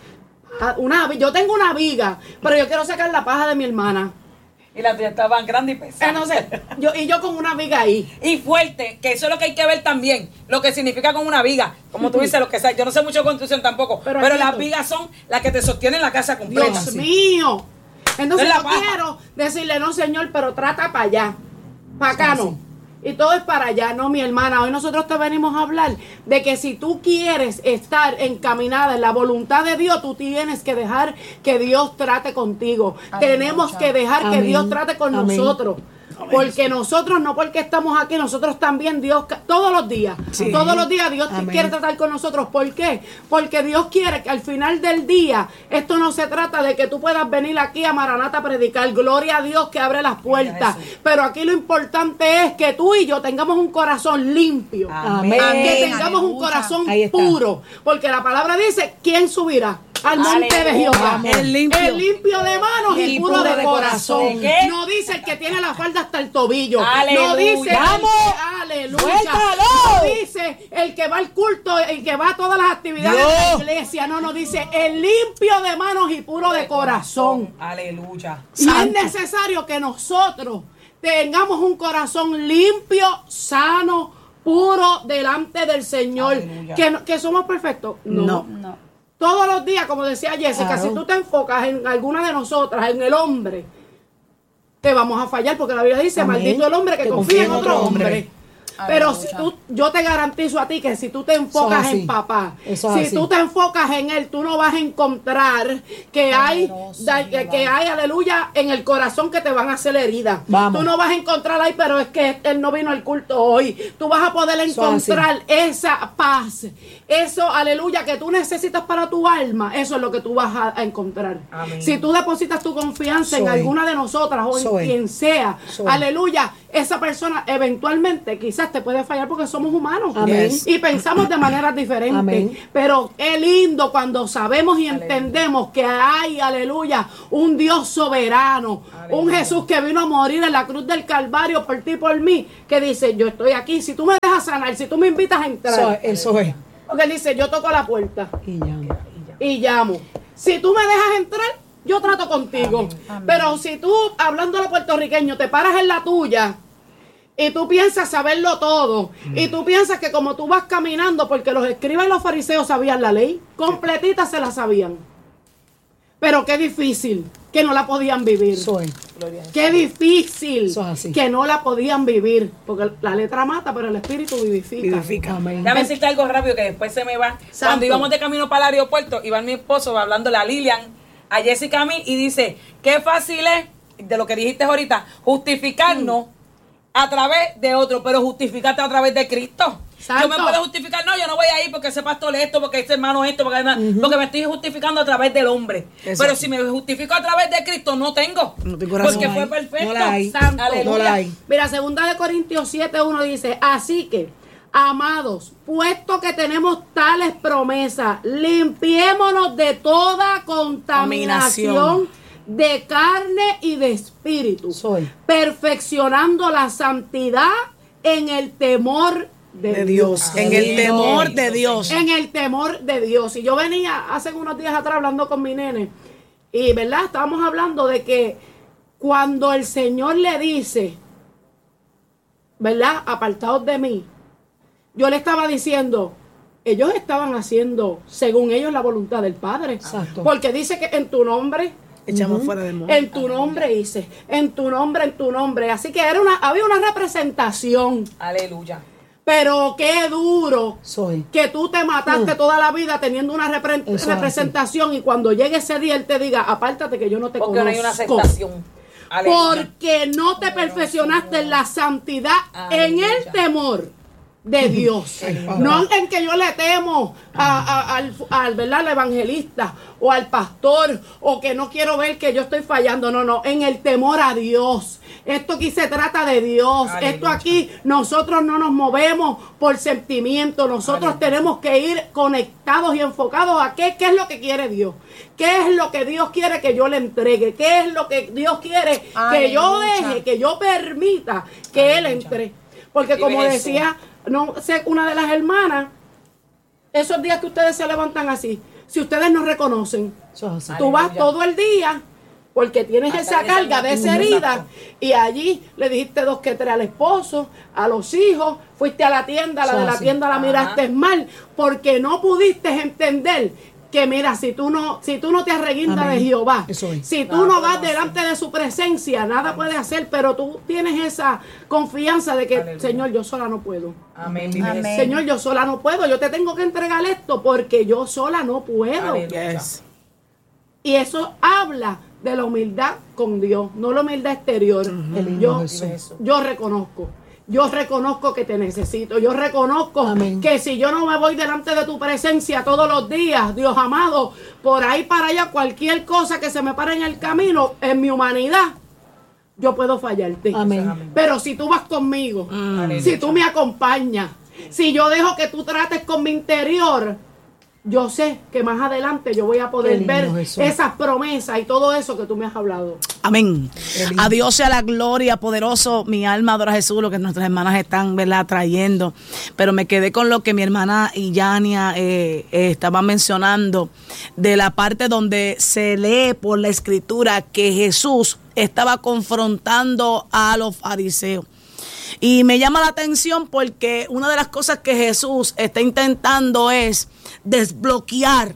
Una, yo tengo una viga, pero yo quiero sacar la paja de mi hermana. Y la tuya estaban grande y pesada. Entonces, yo, y yo con una viga ahí. Y fuerte, que eso es lo que hay que ver también. Lo que significa con una viga. Como tú dices, lo que sea. Yo no sé mucho de construcción tampoco. Pero, pero las vigas son las que te sostienen la casa completa. Dios mío. Entonces yo paja. quiero decirle, no, Señor, pero trata para allá. Para acá no. Y todo es para allá, no, mi hermana. Hoy nosotros te venimos a hablar de que si tú quieres estar encaminada en la voluntad de Dios, tú tienes que dejar que Dios trate contigo. Amén. Tenemos que dejar Amén. que Dios trate con Amén. nosotros. Amén. Porque nosotros, no porque estamos aquí, nosotros también, Dios, todos los días, sí. todos los días Dios Amén. quiere tratar con nosotros. ¿Por qué? Porque Dios quiere que al final del día, esto no se trata de que tú puedas venir aquí a Maranata a predicar, gloria a Dios que abre las puertas, pero aquí lo importante es que tú y yo tengamos un corazón limpio, Amén. que tengamos Aleluya. un corazón puro, porque la palabra dice, ¿quién subirá al monte Aleluya. de Jehová? El limpio. el limpio de manos y, y puro, puro de, de corazón. corazón. No dice el que tiene la falda hasta el tobillo. Aleluya. No dice ¡Vamos! El, aleluya. No dice el que va al culto, el que va a todas las actividades Dios. de la iglesia. No, no dice el limpio de manos y puro de, de corazón. corazón. Aleluya. Y Santo. es necesario que nosotros tengamos un corazón limpio, sano, puro delante del Señor. Que, que somos perfectos. No. no. no. Todos los días, como decía Jessica, claro. si tú te enfocas en alguna de nosotras, en el hombre, te vamos a fallar, porque la Biblia dice, Amén. maldito el hombre que, que confía en otro hombre. hombre. Pero si tú, yo te garantizo a ti que si tú te enfocas en papá, Eso si tú te enfocas en él, tú no vas a encontrar que hay, da, que, que hay, aleluya, en el corazón que te van a hacer heridas. Tú no vas a encontrar ahí, pero es que él no vino al culto hoy. Tú vas a poder encontrar esa paz, eso, aleluya, que tú necesitas para tu alma. Eso es lo que tú vas a, a encontrar. Amén. Si tú depositas tu confianza Soy. en alguna de nosotras o en Soy. quien sea, Soy. aleluya, esa persona eventualmente quizás te puede fallar porque somos humanos. Amén. Y pensamos de maneras diferentes. Amén. Pero es lindo cuando sabemos y aleluya. entendemos que hay, aleluya, un Dios soberano, aleluya. un Jesús que vino a morir en la cruz del Calvario por ti y por mí, que dice, yo estoy aquí, si tú me dejas sanar, si tú me invitas a entrar. Eso, eso es. Porque él dice, yo toco la puerta y llamo. Y llamo. Si tú me dejas entrar, yo trato contigo. Amén. Amén. Pero si tú, hablando a los puertorriqueños, te paras en la tuya y tú piensas saberlo todo, mm. y tú piensas que como tú vas caminando, porque los escribas y los fariseos sabían la ley, completita se la sabían. Pero qué difícil que no la podían vivir. Soy. Qué difícil que no la podían vivir. Porque la letra mata, pero el espíritu vivifica. vivifica. Amén. Déjame decirte algo rápido que después se me va. Santo. Cuando íbamos de camino para el aeropuerto, iba mi esposo hablándole a Lilian, a Jessica, a mí, y dice, qué fácil es, de lo que dijiste ahorita, justificarnos mm. a través de otro, pero justificarte a través de Cristo. Santo. Yo me puedo justificar, no, yo no voy a ir porque ese pastor esto, porque ese hermano esto, porque, uh-huh. porque me estoy justificando a través del hombre. Exacto. Pero si me justifico a través de Cristo, no tengo. No tengo porque no fue perfecto. No la hay. Santo. No la hay. Mira, segunda de Corintios siete uno dice, así que, amados, puesto que tenemos tales promesas, limpiémonos de toda contaminación de carne y de espíritu, Soy. perfeccionando la santidad en el temor de, de Dios. Dios. En el temor de Dios. En el temor de Dios. Y yo venía hace unos días atrás hablando con mi nene, y verdad, estábamos hablando de que cuando el Señor le dice, ¿verdad?, apartados de mí, yo le estaba diciendo, ellos estaban haciendo según ellos la voluntad del Padre. Exacto. Porque dice que en tu nombre echamos uh-huh. fuera del mundo. En tu nombre hice, en tu nombre, en tu nombre. Así que era una, había una representación. Aleluya. Pero qué duro Soy. que tú te mataste uh. toda la vida teniendo una repre- representación, y cuando llegue ese día él te diga, apártate que yo no te Porque conozco. Porque no hay una aceptación. Aleluya. Porque no te perfeccionaste en la santidad, Aleluya. en el temor de Dios. No en que yo le temo a, a, al, al, ¿verdad?, al evangelista o al pastor, o que no quiero ver que yo estoy fallando. No, no, en el temor a Dios. Esto aquí se trata de Dios. Aleluya. Esto aquí nosotros no nos movemos por sentimiento. Nosotros Aleluya. tenemos que ir conectados y enfocados a qué, qué es lo que quiere Dios. ¿Qué es lo que Dios quiere que yo le entregue? ¿Qué es lo que Dios quiere Aleluya. que yo deje, que yo permita que Aleluya. Él entre? Porque como decía, no sé, una de las hermanas, esos días que ustedes se levantan así, si ustedes no reconocen, Aleluya. tú vas todo el día porque tienes Hasta esa carga de esa herida, y allí le dijiste dos que tres al esposo, a los hijos, fuiste a la tienda, la de la tienda la miraste mal, porque no pudiste entender que mira, si tú no, si tú no te arreguindas de Jehová, si tú no vas delante de su presencia, nada puedes hacer, pero tú tienes esa confianza de que, Aleluya. Señor, yo sola no puedo. Amén. Amén. Señor, yo sola no puedo, yo te tengo que entregar esto porque yo sola no puedo. Yes. Y eso habla de la humildad con Dios, no la humildad exterior. Uh-huh. Yo, yo reconozco. Yo reconozco que te necesito. Yo reconozco Amén. que si yo no me voy delante de tu presencia todos los días, Dios amado, por ahí para allá, cualquier cosa que se me pare en el camino, en mi humanidad, yo puedo fallarte. Amén. Pero si tú vas conmigo, Amén. si tú me acompañas, si yo dejo que tú trates con mi interior, yo sé que más adelante yo voy a poder lindo, ver Jesús. esas promesas y todo eso que tú me has hablado. Amén. A Dios sea la gloria, poderoso. Mi alma adora a Jesús, lo que nuestras hermanas están, ¿verdad?, trayendo. Pero me quedé con lo que mi hermana Yania eh, eh, estaba mencionando, de la parte donde se lee por la escritura que Jesús estaba confrontando a los fariseos. Y me llama la atención porque una de las cosas que Jesús está intentando es desbloquear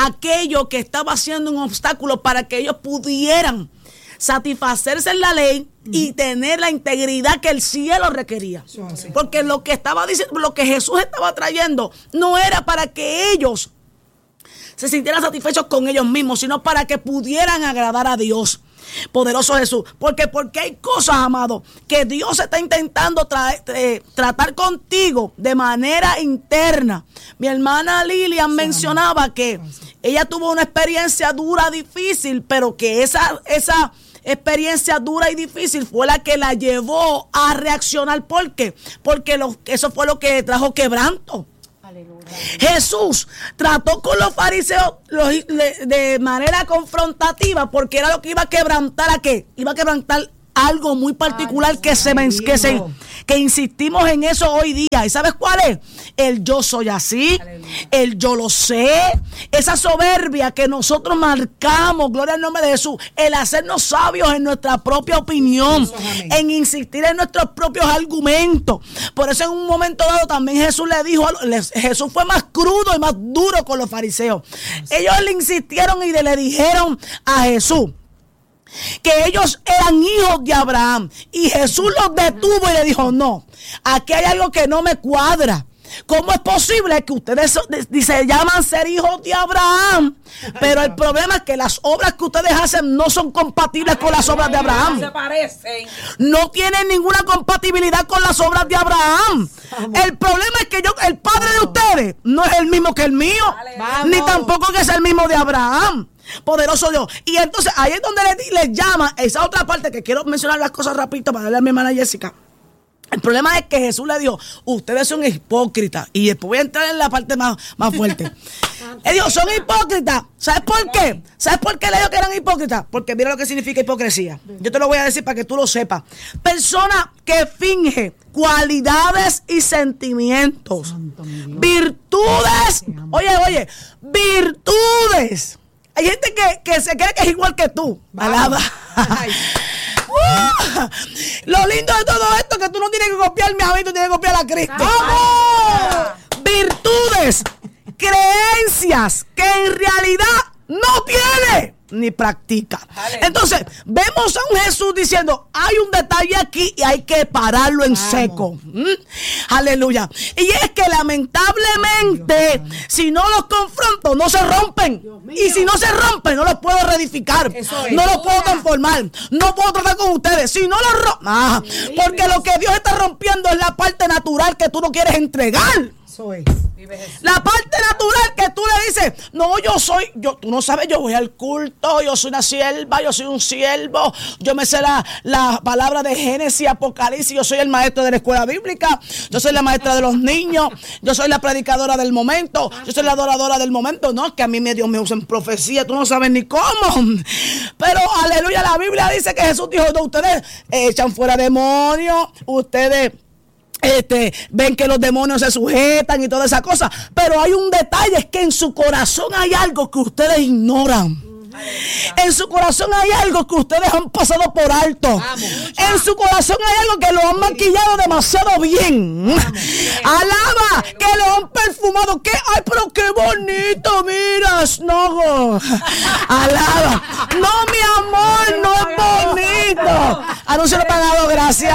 aquello que estaba siendo un obstáculo para que ellos pudieran satisfacerse en la ley, y tener la integridad que el cielo requería. Porque lo que estaba diciendo, lo que Jesús estaba trayendo, no era para que ellos se sintieran satisfechos con ellos mismos, sino para que pudieran agradar a Dios. Poderoso Jesús. Porque, porque hay cosas, amado, que Dios está intentando tra- eh, tratar contigo de manera interna. Mi hermana Lilian mencionaba que ella tuvo una experiencia dura, difícil, pero que esa, esa experiencia dura y difícil fue la que la llevó a reaccionar. ¿Por qué? Porque lo, eso fue lo que trajo quebranto. Jesús trató con los fariseos los, de, de manera confrontativa porque era lo que iba a quebrantar. ¿A qué? Iba a quebrantar algo muy particular. Ay, que, se, que, se, que insistimos en eso hoy día. ¿Y sabes cuál es? El yo soy así, aleluya, el yo lo sé, esa soberbia que nosotros marcamos, gloria al nombre de Jesús, el hacernos sabios en nuestra propia opinión, eso, en insistir en nuestros propios argumentos. Por eso en un momento dado también Jesús le dijo, Jesús fue más crudo y más duro con los fariseos. Ellos le insistieron y le dijeron a Jesús que ellos eran hijos de Abraham, y Jesús los detuvo y le dijo: no, aquí hay algo que no me cuadra. ¿Cómo es posible que ustedes se llaman ser hijos de Abraham? Pero el problema es que las obras que ustedes hacen no son compatibles con las obras de Abraham. Se parecen. No tienen ninguna compatibilidad con las obras de Abraham. El problema es que yo, el padre de ustedes no es el mismo que el mío, ni tampoco que es el mismo de Abraham. Poderoso Dios. Y entonces ahí es donde les le llama esa otra parte que quiero mencionar las cosas rapidito para darle a mi hermana Jessica. El problema es que Jesús le dijo: ustedes son hipócritas. Y después voy a entrar en la parte más, más fuerte. Él dijo: son hipócritas. ¿Sabes por qué? ¿Sabes por qué le dijo que eran hipócritas? Porque mira lo que significa hipocresía. Yo te lo voy a decir para que tú lo sepas. Persona que finge cualidades y sentimientos, virtudes. Oye, oye, virtudes. Hay gente que, que se cree que es igual que tú. Alaba. Uh, lo lindo de todo esto es que tú no tienes que copiarme a mí, tú tienes que copiar a Cristo. ¡Vamos! Virtudes, creencias que en realidad no tiene ni practica. Aleluya. Entonces, vemos a un Jesús diciendo: hay un detalle aquí y hay que pararlo en Vamos. seco. ¿Mm? Aleluya. Y es que lamentablemente, si no los confronto, no se rompen. Y si no se rompen, no los puedo reedificar. No los puedo transformar. No puedo tratar con ustedes. Si no los rompo, ah, porque lo que Dios está rompiendo es la parte natural que tú no quieres entregar. Soy. La parte natural que tú le dices: no, yo soy, yo, tú no sabes, yo voy al culto, yo soy una sierva, yo soy un siervo, yo me sé la, la palabra de Génesis, Apocalipsis, yo soy el maestro de la escuela bíblica, yo soy la maestra de los niños, yo soy la predicadora del momento, yo soy la adoradora del momento. No, que a mí me Dios me usa en profecía, tú no sabes ni cómo. Pero aleluya, la Biblia dice que Jesús dijo: no, ustedes echan fuera demonios, ustedes Este, ven que los demonios se sujetan y toda esa cosa. Pero hay un detalle, es que en su corazón hay algo que ustedes ignoran. En su corazón hay algo que ustedes han pasado por alto. En su corazón hay algo que lo han maquillado demasiado bien. Alaba, que lo han perfumado. Que, ay, pero qué bonito, miras. No, alaba. No, mi amor, no es bonito. Anuncio lo pagado, gracias.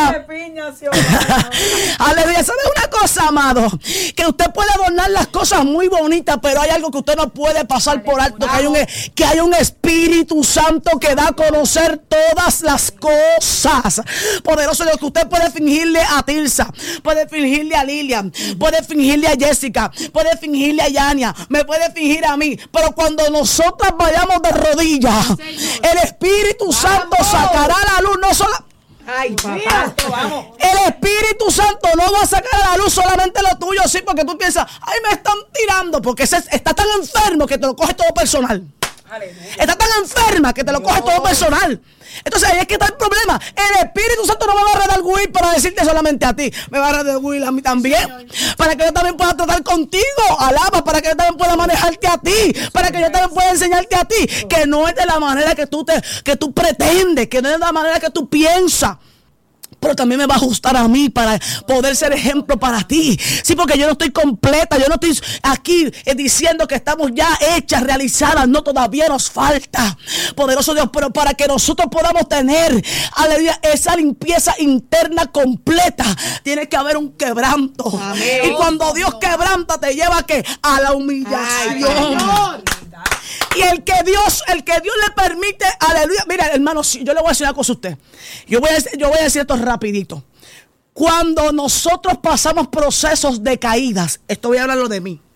Aleluya. ¿Sabe una cosa, amado? Que usted puede adornar las cosas muy bonitas, pero hay algo que usted no puede pasar por alto. Que hay un, que hay un Espíritu Santo que da a conocer todas las cosas. Poderoso Dios, que usted puede fingirle a Tirsa, puede fingirle a Lilian, puede fingirle a Jessica, puede fingirle a Yania, me puede fingir a mí, pero cuando nosotras vayamos de rodillas, el Espíritu Santo sacará a la luz no solo. Ay, papá, vamos. El Espíritu Santo no va a sacar a la luz solamente lo tuyo, sí, porque tú piensas: ay, me están tirando, porque ese está tan enfermo que te lo coge todo personal. Aleluya. Está tan enferma que te lo coge todo personal. Entonces ahí es que está el problema. El Espíritu Santo no me va a redarguir para decirte solamente a ti, me va a redarguir a mí también, para que yo también pueda tratar contigo. Alaba, para que yo también pueda manejarte a ti, para que yo también pueda enseñarte a ti, que no es de la manera que tú te, que tú pretendes, que no es de la manera que tú piensas. pero también me va a ajustar a mí para poder ser ejemplo para ti. Sí, porque yo no estoy completa, yo no estoy aquí eh, diciendo que estamos ya hechas, realizadas, no, todavía nos falta, poderoso Dios, pero para que nosotros podamos tener, aleluya, esa limpieza interna completa, tiene que haber un quebranto. Amén. Y cuando Dios quebranta, te lleva ¿a qué? A la humillación. Ay, y el que Dios, el que Dios le permite, aleluya. Mira, hermano, yo le voy a decir una cosa a usted. Yo voy a, yo voy a decir esto rapidito. Cuando nosotros pasamos procesos de caídas, esto voy a hablarlo de mí.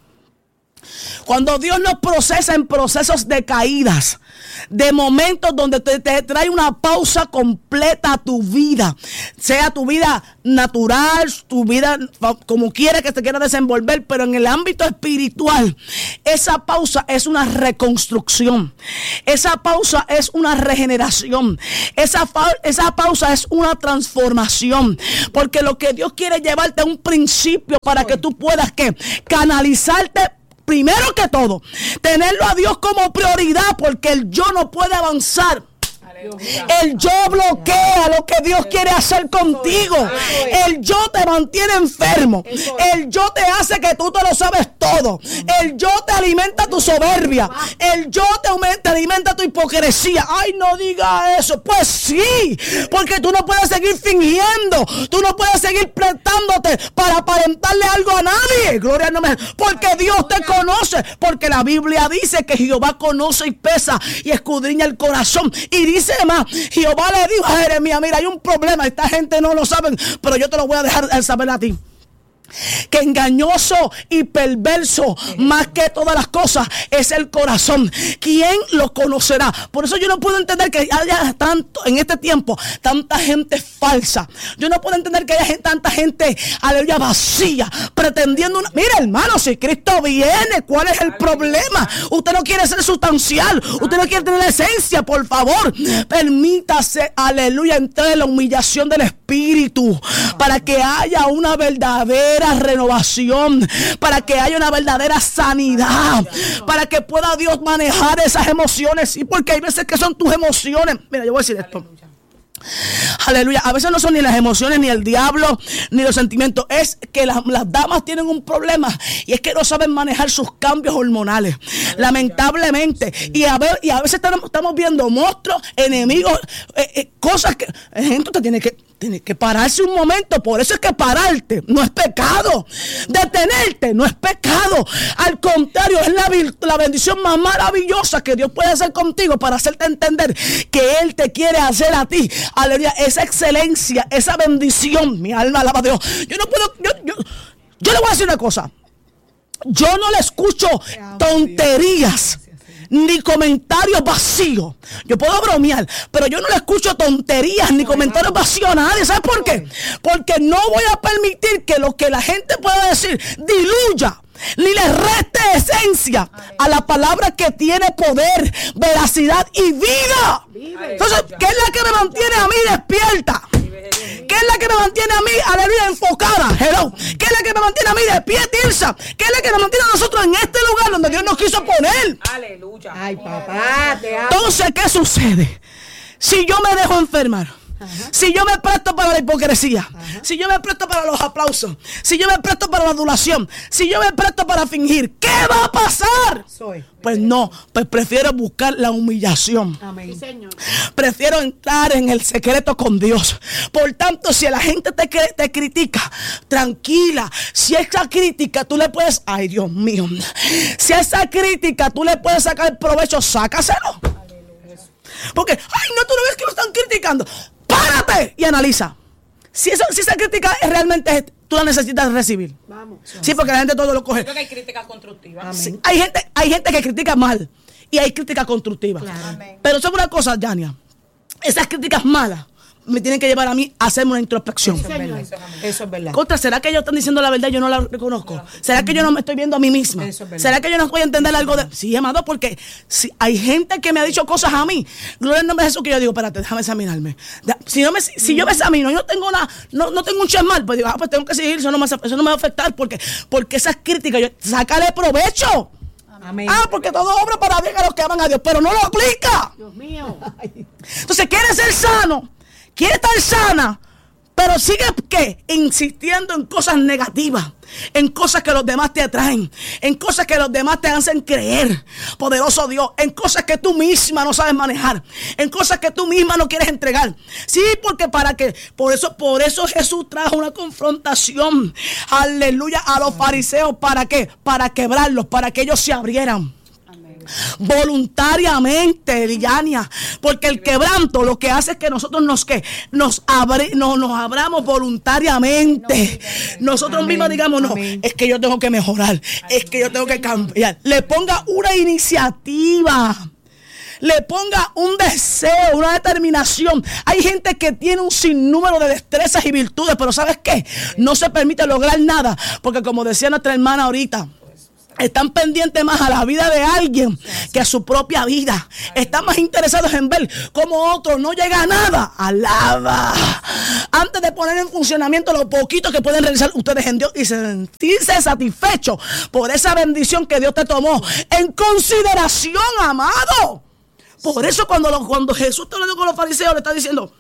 Cuando Dios nos procesa en procesos de caídas, de momentos donde te, te trae una pausa completa a tu vida, sea tu vida natural, tu vida como quiera que te quiera desenvolver, pero en el ámbito espiritual, esa pausa es una reconstrucción, esa pausa es una regeneración, esa, esa pausa es una transformación, porque lo que Dios quiere llevarte a un principio para que tú puedas que canalizarte. Primero que todo, tenerlo a Dios como prioridad, porque el yo no puede avanzar. El yo bloquea lo que Dios quiere hacer contigo. El yo te mantiene enfermo. El yo te hace que tú te lo sabes todo. El yo te alimenta tu soberbia. El yo te, aumenta, te alimenta tu hipocresía. Ay, no diga eso. Pues sí, porque tú no puedes seguir fingiendo. Tú no puedes seguir prestándote para aparentarle algo a nadie. Gloria al nombre. Porque Dios te conoce. Porque la Biblia dice que Jehová conoce y pesa y escudriña el corazón. Y dice más, Jehová le dijo a Jeremías, mira, hay un problema, esta gente no lo sabe, pero yo te lo voy a dejar saber a ti. Que engañoso y perverso más que todas las cosas es el corazón. ¿Quién lo conocerá? Por eso yo no puedo entender que haya tanto en este tiempo tanta gente falsa. Yo no puedo entender que haya gente, tanta gente, aleluya, vacía, pretendiendo una... Mira, hermano, si Cristo viene, ¿cuál es el problema? Usted no quiere ser sustancial, usted no quiere tener esencia. Por favor, permítase, aleluya, entrar en la humillación del Espíritu para que haya una verdadera renovación, para que haya una verdadera sanidad, para que pueda Dios manejar esas emociones. Sí, porque hay veces que son tus emociones. Mira, yo voy a decir esto. Aleluya. A veces no son ni las emociones, ni el diablo, ni los sentimientos. Es que las, las damas tienen un problema, y es que no saben manejar sus cambios hormonales. Aleluya. Lamentablemente. Y a, ver, y a veces estamos, estamos viendo monstruos, enemigos, eh, eh, cosas que... Gente, usted tiene que... Tienes que pararse un momento. Por eso es que pararte no es pecado. Detenerte no es pecado. Al contrario, es la, la bendición más maravillosa que Dios puede hacer contigo para hacerte entender que Él te quiere hacer a ti. Aleluya. Esa excelencia, esa bendición. Mi alma alaba a Dios. Yo no puedo. Yo, yo, yo le voy a decir una cosa. Yo no le escucho tonterías ni comentarios vacíos. Yo puedo bromear, pero yo no le escucho tonterías ni comentarios vacíos a nadie. ¿Sabes por qué? Porque no voy a permitir que lo que la gente pueda decir diluya ni le reste esencia a la palabra que tiene poder, veracidad y vida. Entonces, ¿qué es la que me mantiene a mí despierta? ¿Qué es la que me mantiene a mí, aleluya, enfocada? Hello. ¿Qué es la que me mantiene a mí de pie, Tirsa? ¿Qué es la que nos mantiene a nosotros en este lugar donde Dios nos quiso poner? Aleluya. Ay, papá, te amo. Entonces, ¿qué sucede? Si yo me dejo enfermar, ajá, si yo me presto para la hipocresía, ajá, si yo me presto para los aplausos, si yo me presto para la adulación, si yo me presto para fingir, ¿qué va a pasar? Soy. Pues no, pues prefiero buscar la humillación. Amén. Sí, Señor. Prefiero entrar en el secreto con Dios. Por tanto, si la gente te, te critica, tranquila. Si esa crítica tú le puedes, ay Dios mío, si a esa crítica tú le puedes sacar provecho, sácaselo. Porque, ay, no, tú no ves que lo están criticando. Párate y analiza. Si, eso, si esa crítica es realmente tú la necesitas recibir. Vamos. Sí, porque la gente todo lo coge. Creo que hay críticas constructivas. Sí, hay gente, hay gente que critica mal y hay críticas constructivas. Claro. Pero ¿sabe una cosa, Yania? Esas críticas malas me tienen que llevar a mí a hacerme una introspección. Eso es verdad. Eso es verdad. Contra, ¿será que ellos están diciendo la verdad y yo no la reconozco? No. ¿Será que yo no me estoy viendo a mí misma? Eso es verdad. ¿Será que yo no voy a entender algo de...? Sí, amado, porque si hay gente que me ha dicho cosas a mí, gloria al nombre de Jesús, que yo digo, espérate, déjame examinarme. Si, no me, si yo me examino y no tengo una, no, no tengo un chismal, pues digo, ah, pues tengo que seguir, eso no me, eso no me va a afectar, porque, porque esas críticas, yo, sácale provecho. Amén. Ah, porque todo obra para bien a los que aman a Dios, pero no lo aplica. Dios mío. Entonces, ¿quieres ser sano? ¿Quiere estar sana? pero sigues ¿qué? Insistiendo en cosas negativas, en cosas que los demás te atraen, en cosas que los demás te hacen creer, poderoso Dios, en cosas que tú misma no sabes manejar, en cosas que tú misma no quieres entregar. Sí, porque para que, por eso, por eso Jesús trajo una confrontación, aleluya, a los fariseos. ¿Para qué? Para quebrarlos, para que ellos se abrieran. Voluntariamente, Liliania, porque el quebranto lo que hace es que nosotros nos que nos abre, no, nos abramos voluntariamente. Nosotros Amén. mismos digamos, no, Amén. es que yo tengo que mejorar, es que yo tengo que cambiar. Le ponga una iniciativa, le ponga un deseo, una determinación. Hay gente que tiene un sinnúmero de destrezas y virtudes, pero ¿sabes qué? No se permite lograr nada, porque como decía nuestra hermana ahorita, están pendientes más a la vida de alguien que a su propia vida. Están más interesados en ver cómo otro no llega a nada. Alaba. Antes de poner en funcionamiento lo poquito que pueden realizar ustedes en Dios y sentirse satisfechos por esa bendición que Dios te tomó en consideración, amado. Por eso cuando, lo, cuando Jesús está hablando con los fariseos, le está diciendo,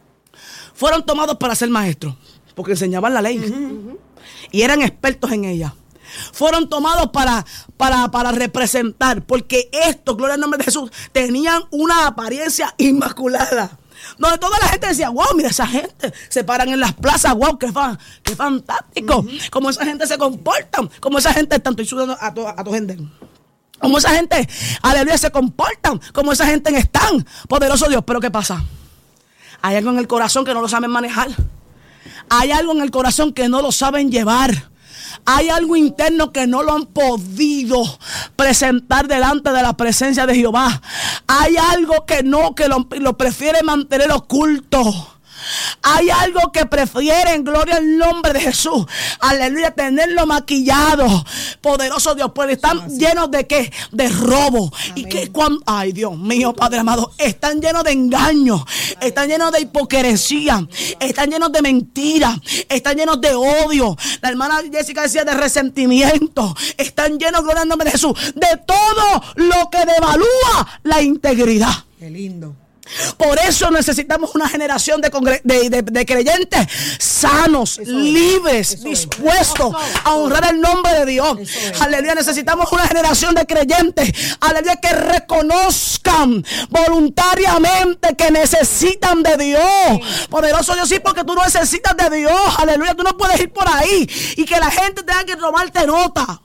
fueron tomados para ser maestros, porque enseñaban la ley. Uh-huh. Y eran expertos en ella. Fueron tomados para, para, para representar, porque estos, gloria al nombre de Jesús, tenían una apariencia inmaculada. Donde toda la gente decía, wow, mira esa gente, se paran en las plazas, wow, qué, fa, qué fantástico. Uh-huh. Como esa gente se comportan, como esa gente, tanto y sudando a tu, a tu gente. Como esa gente, aleluya, se comportan, como esa gente están. Poderoso Dios, pero ¿qué pasa? Hay algo en el corazón que no lo saben manejar. Hay algo en el corazón que no lo saben llevar. Hay algo interno que no lo han podido presentar delante de la presencia de Jehová. Hay algo que no, que lo, lo prefiere mantener oculto. Hay algo que prefieren, gloria al nombre de Jesús, aleluya, tenerlo maquillado. Poderoso Dios, pues están Así. llenos de qué, de robo. Amén. Y que cuando, ay Dios mío, Padre amado, están llenos de engaños, están llenos de hipocresía, están llenos de mentiras, están llenos de odio. La hermana Jessica decía de resentimiento. Están llenos, gloria al nombre de Jesús, de todo lo que devalúa la integridad. Qué lindo. Por eso necesitamos una generación de, congre- de, de, de creyentes sanos, eso libres, es, dispuestos es. a honrar el nombre de Dios. Es. Aleluya, necesitamos una generación de creyentes, aleluya, que reconozcan voluntariamente que necesitan de Dios. Sí. Poderoso Dios, sí, porque tú no necesitas de Dios, aleluya, tú no puedes ir por ahí y que la gente tenga que tomarte nota.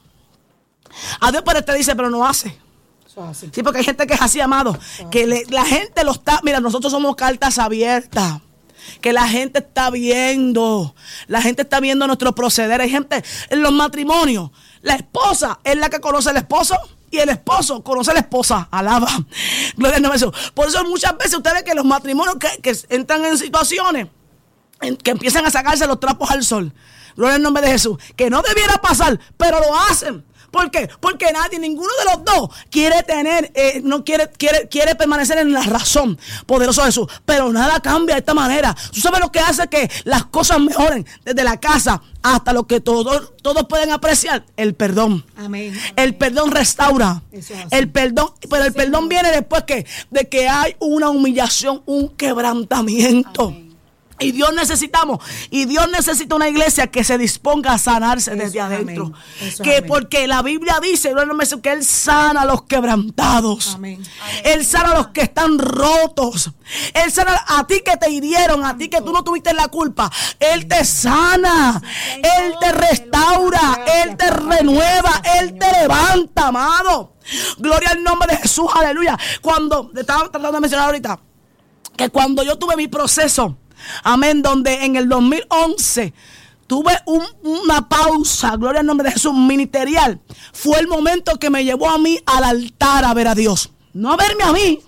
A Dios, pero te dice, pero no hace. Sí, porque hay gente que es así, amado, que le, la gente lo está, mira, nosotros somos cartas abiertas, que la gente está viendo, la gente está viendo nuestro proceder. Hay gente en los matrimonios, la esposa es la que conoce al esposo y el esposo conoce a la esposa. Alaba, gloria al nombre de Jesús. Por eso muchas veces ustedes ven que los matrimonios que, que entran en situaciones en, que empiezan a sacarse los trapos al sol, gloria al nombre de Jesús, que no debiera pasar, pero lo hacen. ¿Por qué? Porque nadie, ninguno de los dos quiere tener, eh, no quiere, quiere, quiere permanecer en la razón. Poderoso Jesús. Pero nada cambia de esta manera. ¿Tú sabes lo que hace que las cosas mejoren? Desde la casa hasta lo que todos, todos pueden apreciar. El perdón. Amén. El perdón restaura. El perdón, pero el sí. perdón viene después que, de que hay una humillación, un quebrantamiento. Amén. Y Dios necesitamos, y Dios necesita una iglesia que se disponga a sanarse eso, desde adentro. Que amén. Porque la Biblia dice que Él sana a los quebrantados. Amén. Él sana a los que están rotos. Él sana a ti que te hirieron, a ti que tú no tuviste la culpa. Él te sana, Él te restaura, Él te renueva, Él te levanta, amado. Gloria al nombre de Jesús, aleluya. Cuando, estaba tratando de mencionar ahorita, que cuando yo tuve mi proceso, amén, donde en el dos mil once tuve un, una pausa, gloria al nombre de Jesús, ministerial. Fue el momento que me llevó a mí al altar a ver a Dios. No a verme a mí,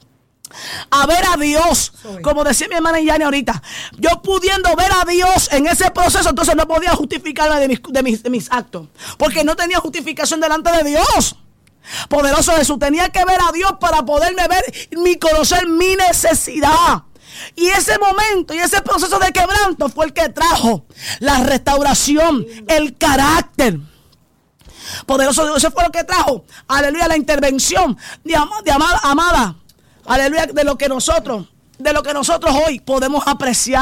a ver a Dios. Como decía mi hermana Yani ahorita, yo pudiendo ver a Dios en ese proceso, entonces no podía justificarme de mis, de mis, de mis actos, porque no tenía justificación delante de Dios. Poderoso Jesús, tenía que ver a Dios para poderme ver y conocer mi necesidad. Y ese momento y ese proceso de quebranto fue el que trajo la restauración, el carácter. Poderoso Dios, eso fue lo que trajo, aleluya, la intervención de, ama, de amada, amada, aleluya, de lo que nosotros, de lo que nosotros hoy podemos apreciar.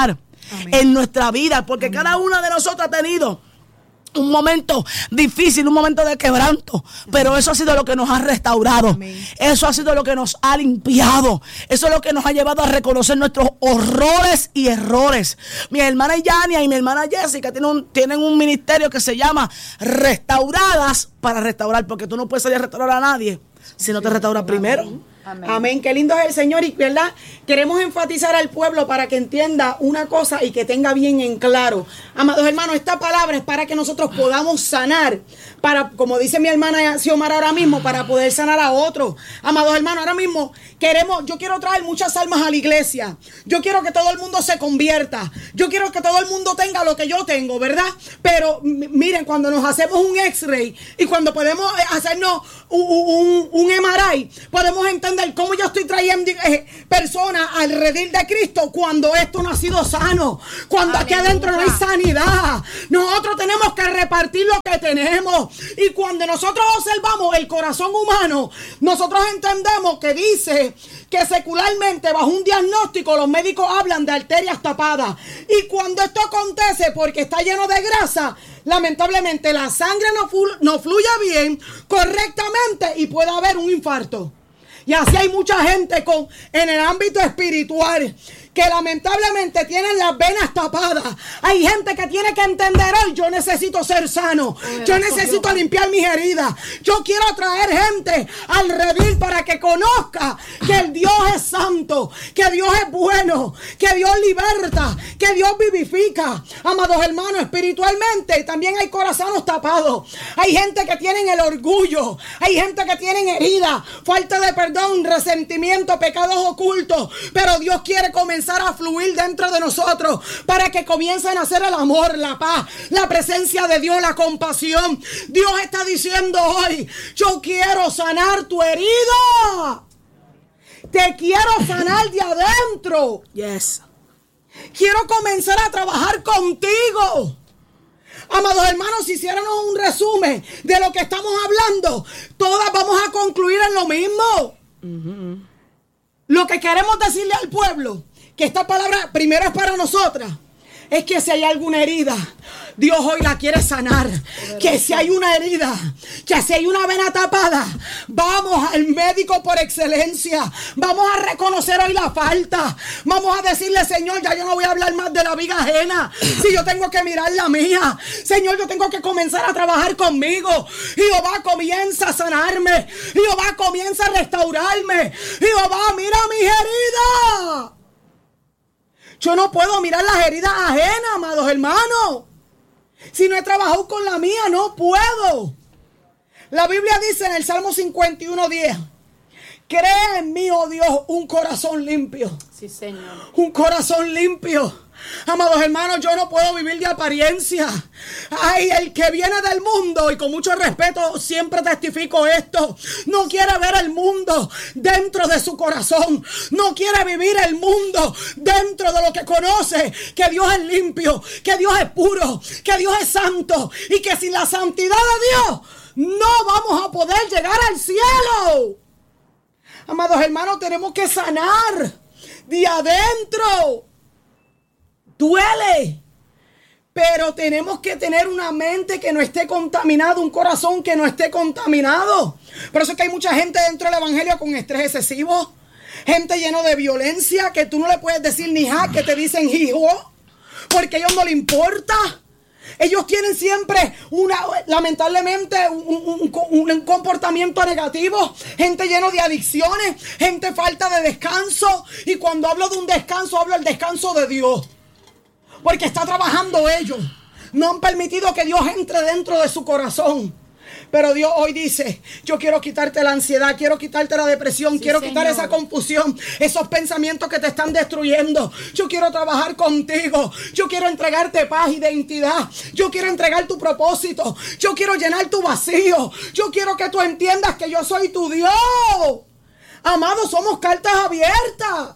Amén. En nuestra vida, porque Amén. Cada una de nosotros ha tenido un momento difícil, un momento de quebranto, pero eso ha sido lo que nos ha restaurado. Amén. Eso ha sido lo que nos ha limpiado. Eso es lo que nos ha llevado a reconocer nuestros horrores y errores. Mi hermana Yania y mi hermana Jessica tienen un, tienen un ministerio que se llama Restauradas para Restaurar, porque tú no puedes salir a restaurar a nadie si no te restauras primero. Amén. Amén. Qué lindo es el Señor, y verdad, queremos enfatizar al pueblo para que entienda una cosa y que tenga bien en claro. Amados hermanos, esta palabra es para que nosotros podamos sanar, para, como dice mi hermana Xiomara ahora mismo, para poder sanar a otros. Amados hermanos, ahora mismo queremos, yo quiero traer muchas almas a la iglesia. Yo quiero que todo el mundo se convierta. Yo quiero que todo el mundo tenga lo que yo tengo, ¿verdad? Pero miren, cuando nos hacemos un X-ray y cuando podemos hacernos un, un, un M R I, podemos entender cómo yo estoy trayendo eh, personas al redil de Cristo cuando esto no ha sido sano, cuando Aleluya. Aquí adentro no hay sanidad. Nosotros tenemos que repartir lo que tenemos, y cuando nosotros observamos el corazón humano, nosotros entendemos que dice que secularmente, bajo un diagnóstico, los médicos hablan de arterias tapadas, y cuando esto acontece porque está lleno de grasa, lamentablemente la sangre no, flu- no fluye bien, correctamente, y puede haber un infarto. Y así hay mucha gente con, en el ámbito espiritual que lamentablemente tienen las venas tapadas. Hay gente que tiene que entender hoy: yo necesito ser sano, yo necesito limpiar mis heridas. Yo quiero traer gente al redil para que conozca que el Dios es santo, que Dios es bueno, que Dios liberta, que Dios vivifica. Amados hermanos, espiritualmente también hay corazones tapados. Hay gente que tienen el orgullo, hay gente que tienen heridas, falta de perdón, resentimiento, pecados ocultos. Pero Dios quiere comenzar a fluir dentro de nosotros para que comiencen a hacer el amor, la paz, la presencia de Dios, la compasión. Dios está diciendo hoy: yo quiero sanar tu herida, te quiero sanar de adentro. Yes. Quiero comenzar a trabajar contigo. Amados hermanos, si hiciéramos un resumen de lo que estamos hablando, todas vamos a concluir en lo mismo. Uh-huh. Lo que queremos decirle al pueblo, que esta palabra primero es para nosotras, es que si hay alguna herida, Dios hoy la quiere sanar. Que si hay una herida, que si hay una vena tapada, vamos al médico por excelencia. Vamos a reconocer hoy la falta. Vamos a decirle: Señor, ya yo no voy a hablar más de la viga ajena. Si yo tengo que mirar la mía, Señor, yo tengo que comenzar a trabajar conmigo. Jehová comienza a sanarme. Jehová comienza a restaurarme. Jehová, mira mis heridas. Yo no puedo mirar las heridas ajenas, amados hermanos. Si no he trabajado con la mía, no puedo. La Biblia dice en el Salmo cincuenta y uno diez: crea en mí, oh Dios, un corazón limpio. Sí, Señor. Un corazón limpio. Amados hermanos, yo no puedo vivir de apariencia. Ay, el que viene del mundo, y con mucho respeto siempre testifico esto, no quiere ver el mundo dentro de su corazón. No quiere vivir el mundo dentro de lo que conoce, que Dios es limpio, que Dios es puro, que Dios es santo, y que sin la santidad de Dios no vamos a poder llegar al cielo. Amados hermanos, tenemos que sanar de adentro. Duele, pero tenemos que tener una mente que no esté contaminada, un corazón que no esté contaminado. Por eso es que hay mucha gente dentro del evangelio con estrés excesivo, gente llena de violencia, que tú no le puedes decir ni ja, que te dicen hijo, porque a ellos no les importa. Ellos tienen siempre una, lamentablemente, un, un, un comportamiento negativo. Gente lleno de adicciones, gente falta de descanso. Y cuando hablo de un descanso, hablo del descanso de Dios. Porque está trabajando ellos. No han permitido que Dios entre dentro de su corazón. Pero Dios hoy dice: yo quiero quitarte la ansiedad, quiero quitarte la depresión, sí, quiero Señor. Quitar esa confusión, esos pensamientos que te están destruyendo. Yo quiero trabajar contigo. Yo quiero entregarte paz, identidad. Yo quiero entregar tu propósito. Yo quiero llenar tu vacío. Yo quiero que tú entiendas que yo soy tu Dios. Amados, somos cartas abiertas.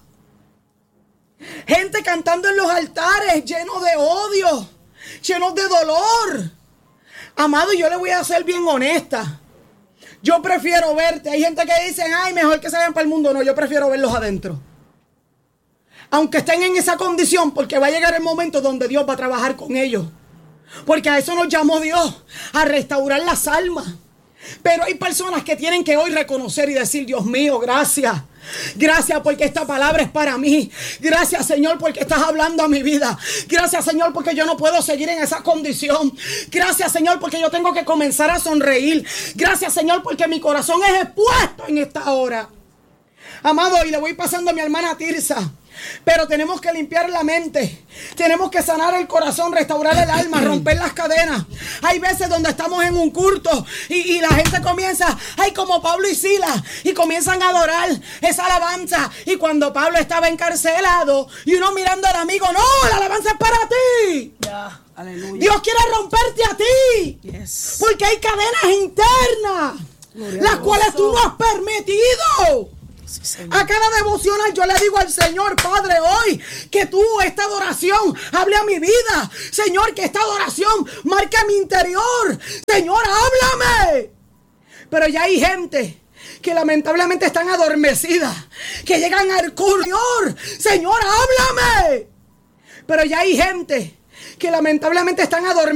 Gente cantando en los altares, llenos de odio, llenos de dolor. Amado, yo le voy a ser bien honesta. Yo prefiero verte. Hay gente que dice: ay, mejor que se vayan para el mundo. No, yo prefiero verlos adentro. aunque estén en esa condición, porque va a llegar el momento donde Dios va a trabajar con ellos. Porque a eso nos llamó Dios, a restaurar las almas. Pero hay personas que tienen que hoy reconocer y decir: Dios mío, gracias. Gracias porque esta palabra es para mí. Gracias, Señor, porque estás hablando a mi vida. Gracias, Señor, porque yo no puedo seguir en esa condición. Gracias, Señor, porque yo tengo que comenzar a sonreír. Gracias, Señor, porque mi corazón es expuesto en esta hora. Amado, y le voy pasando a mi hermana Tirsa. Pero tenemos que limpiar la mente, tenemos que sanar el corazón, restaurar el alma, romper las cadenas. Hay veces donde estamos en un culto y, y la gente comienza, ay, como Pablo y Silas, y comienzan a adorar esa alabanza. Y cuando Pablo estaba encarcelado y uno mirando al amigo, no, la alabanza es para ti. Yeah. Aleluya. Dios quiere romperte a ti. Yes. Porque hay cadenas internas, Gloria las cuales tú no has permitido. Sí, a cada devocional yo le digo al Señor: Padre, hoy que tú esta adoración hable a mi vida. Señor, que esta adoración marque mi interior. Señor, háblame. Pero ya hay gente que lamentablemente están adormecidas, que llegan al culto: Señor, háblame. Pero ya hay gente que lamentablemente están adormecidas.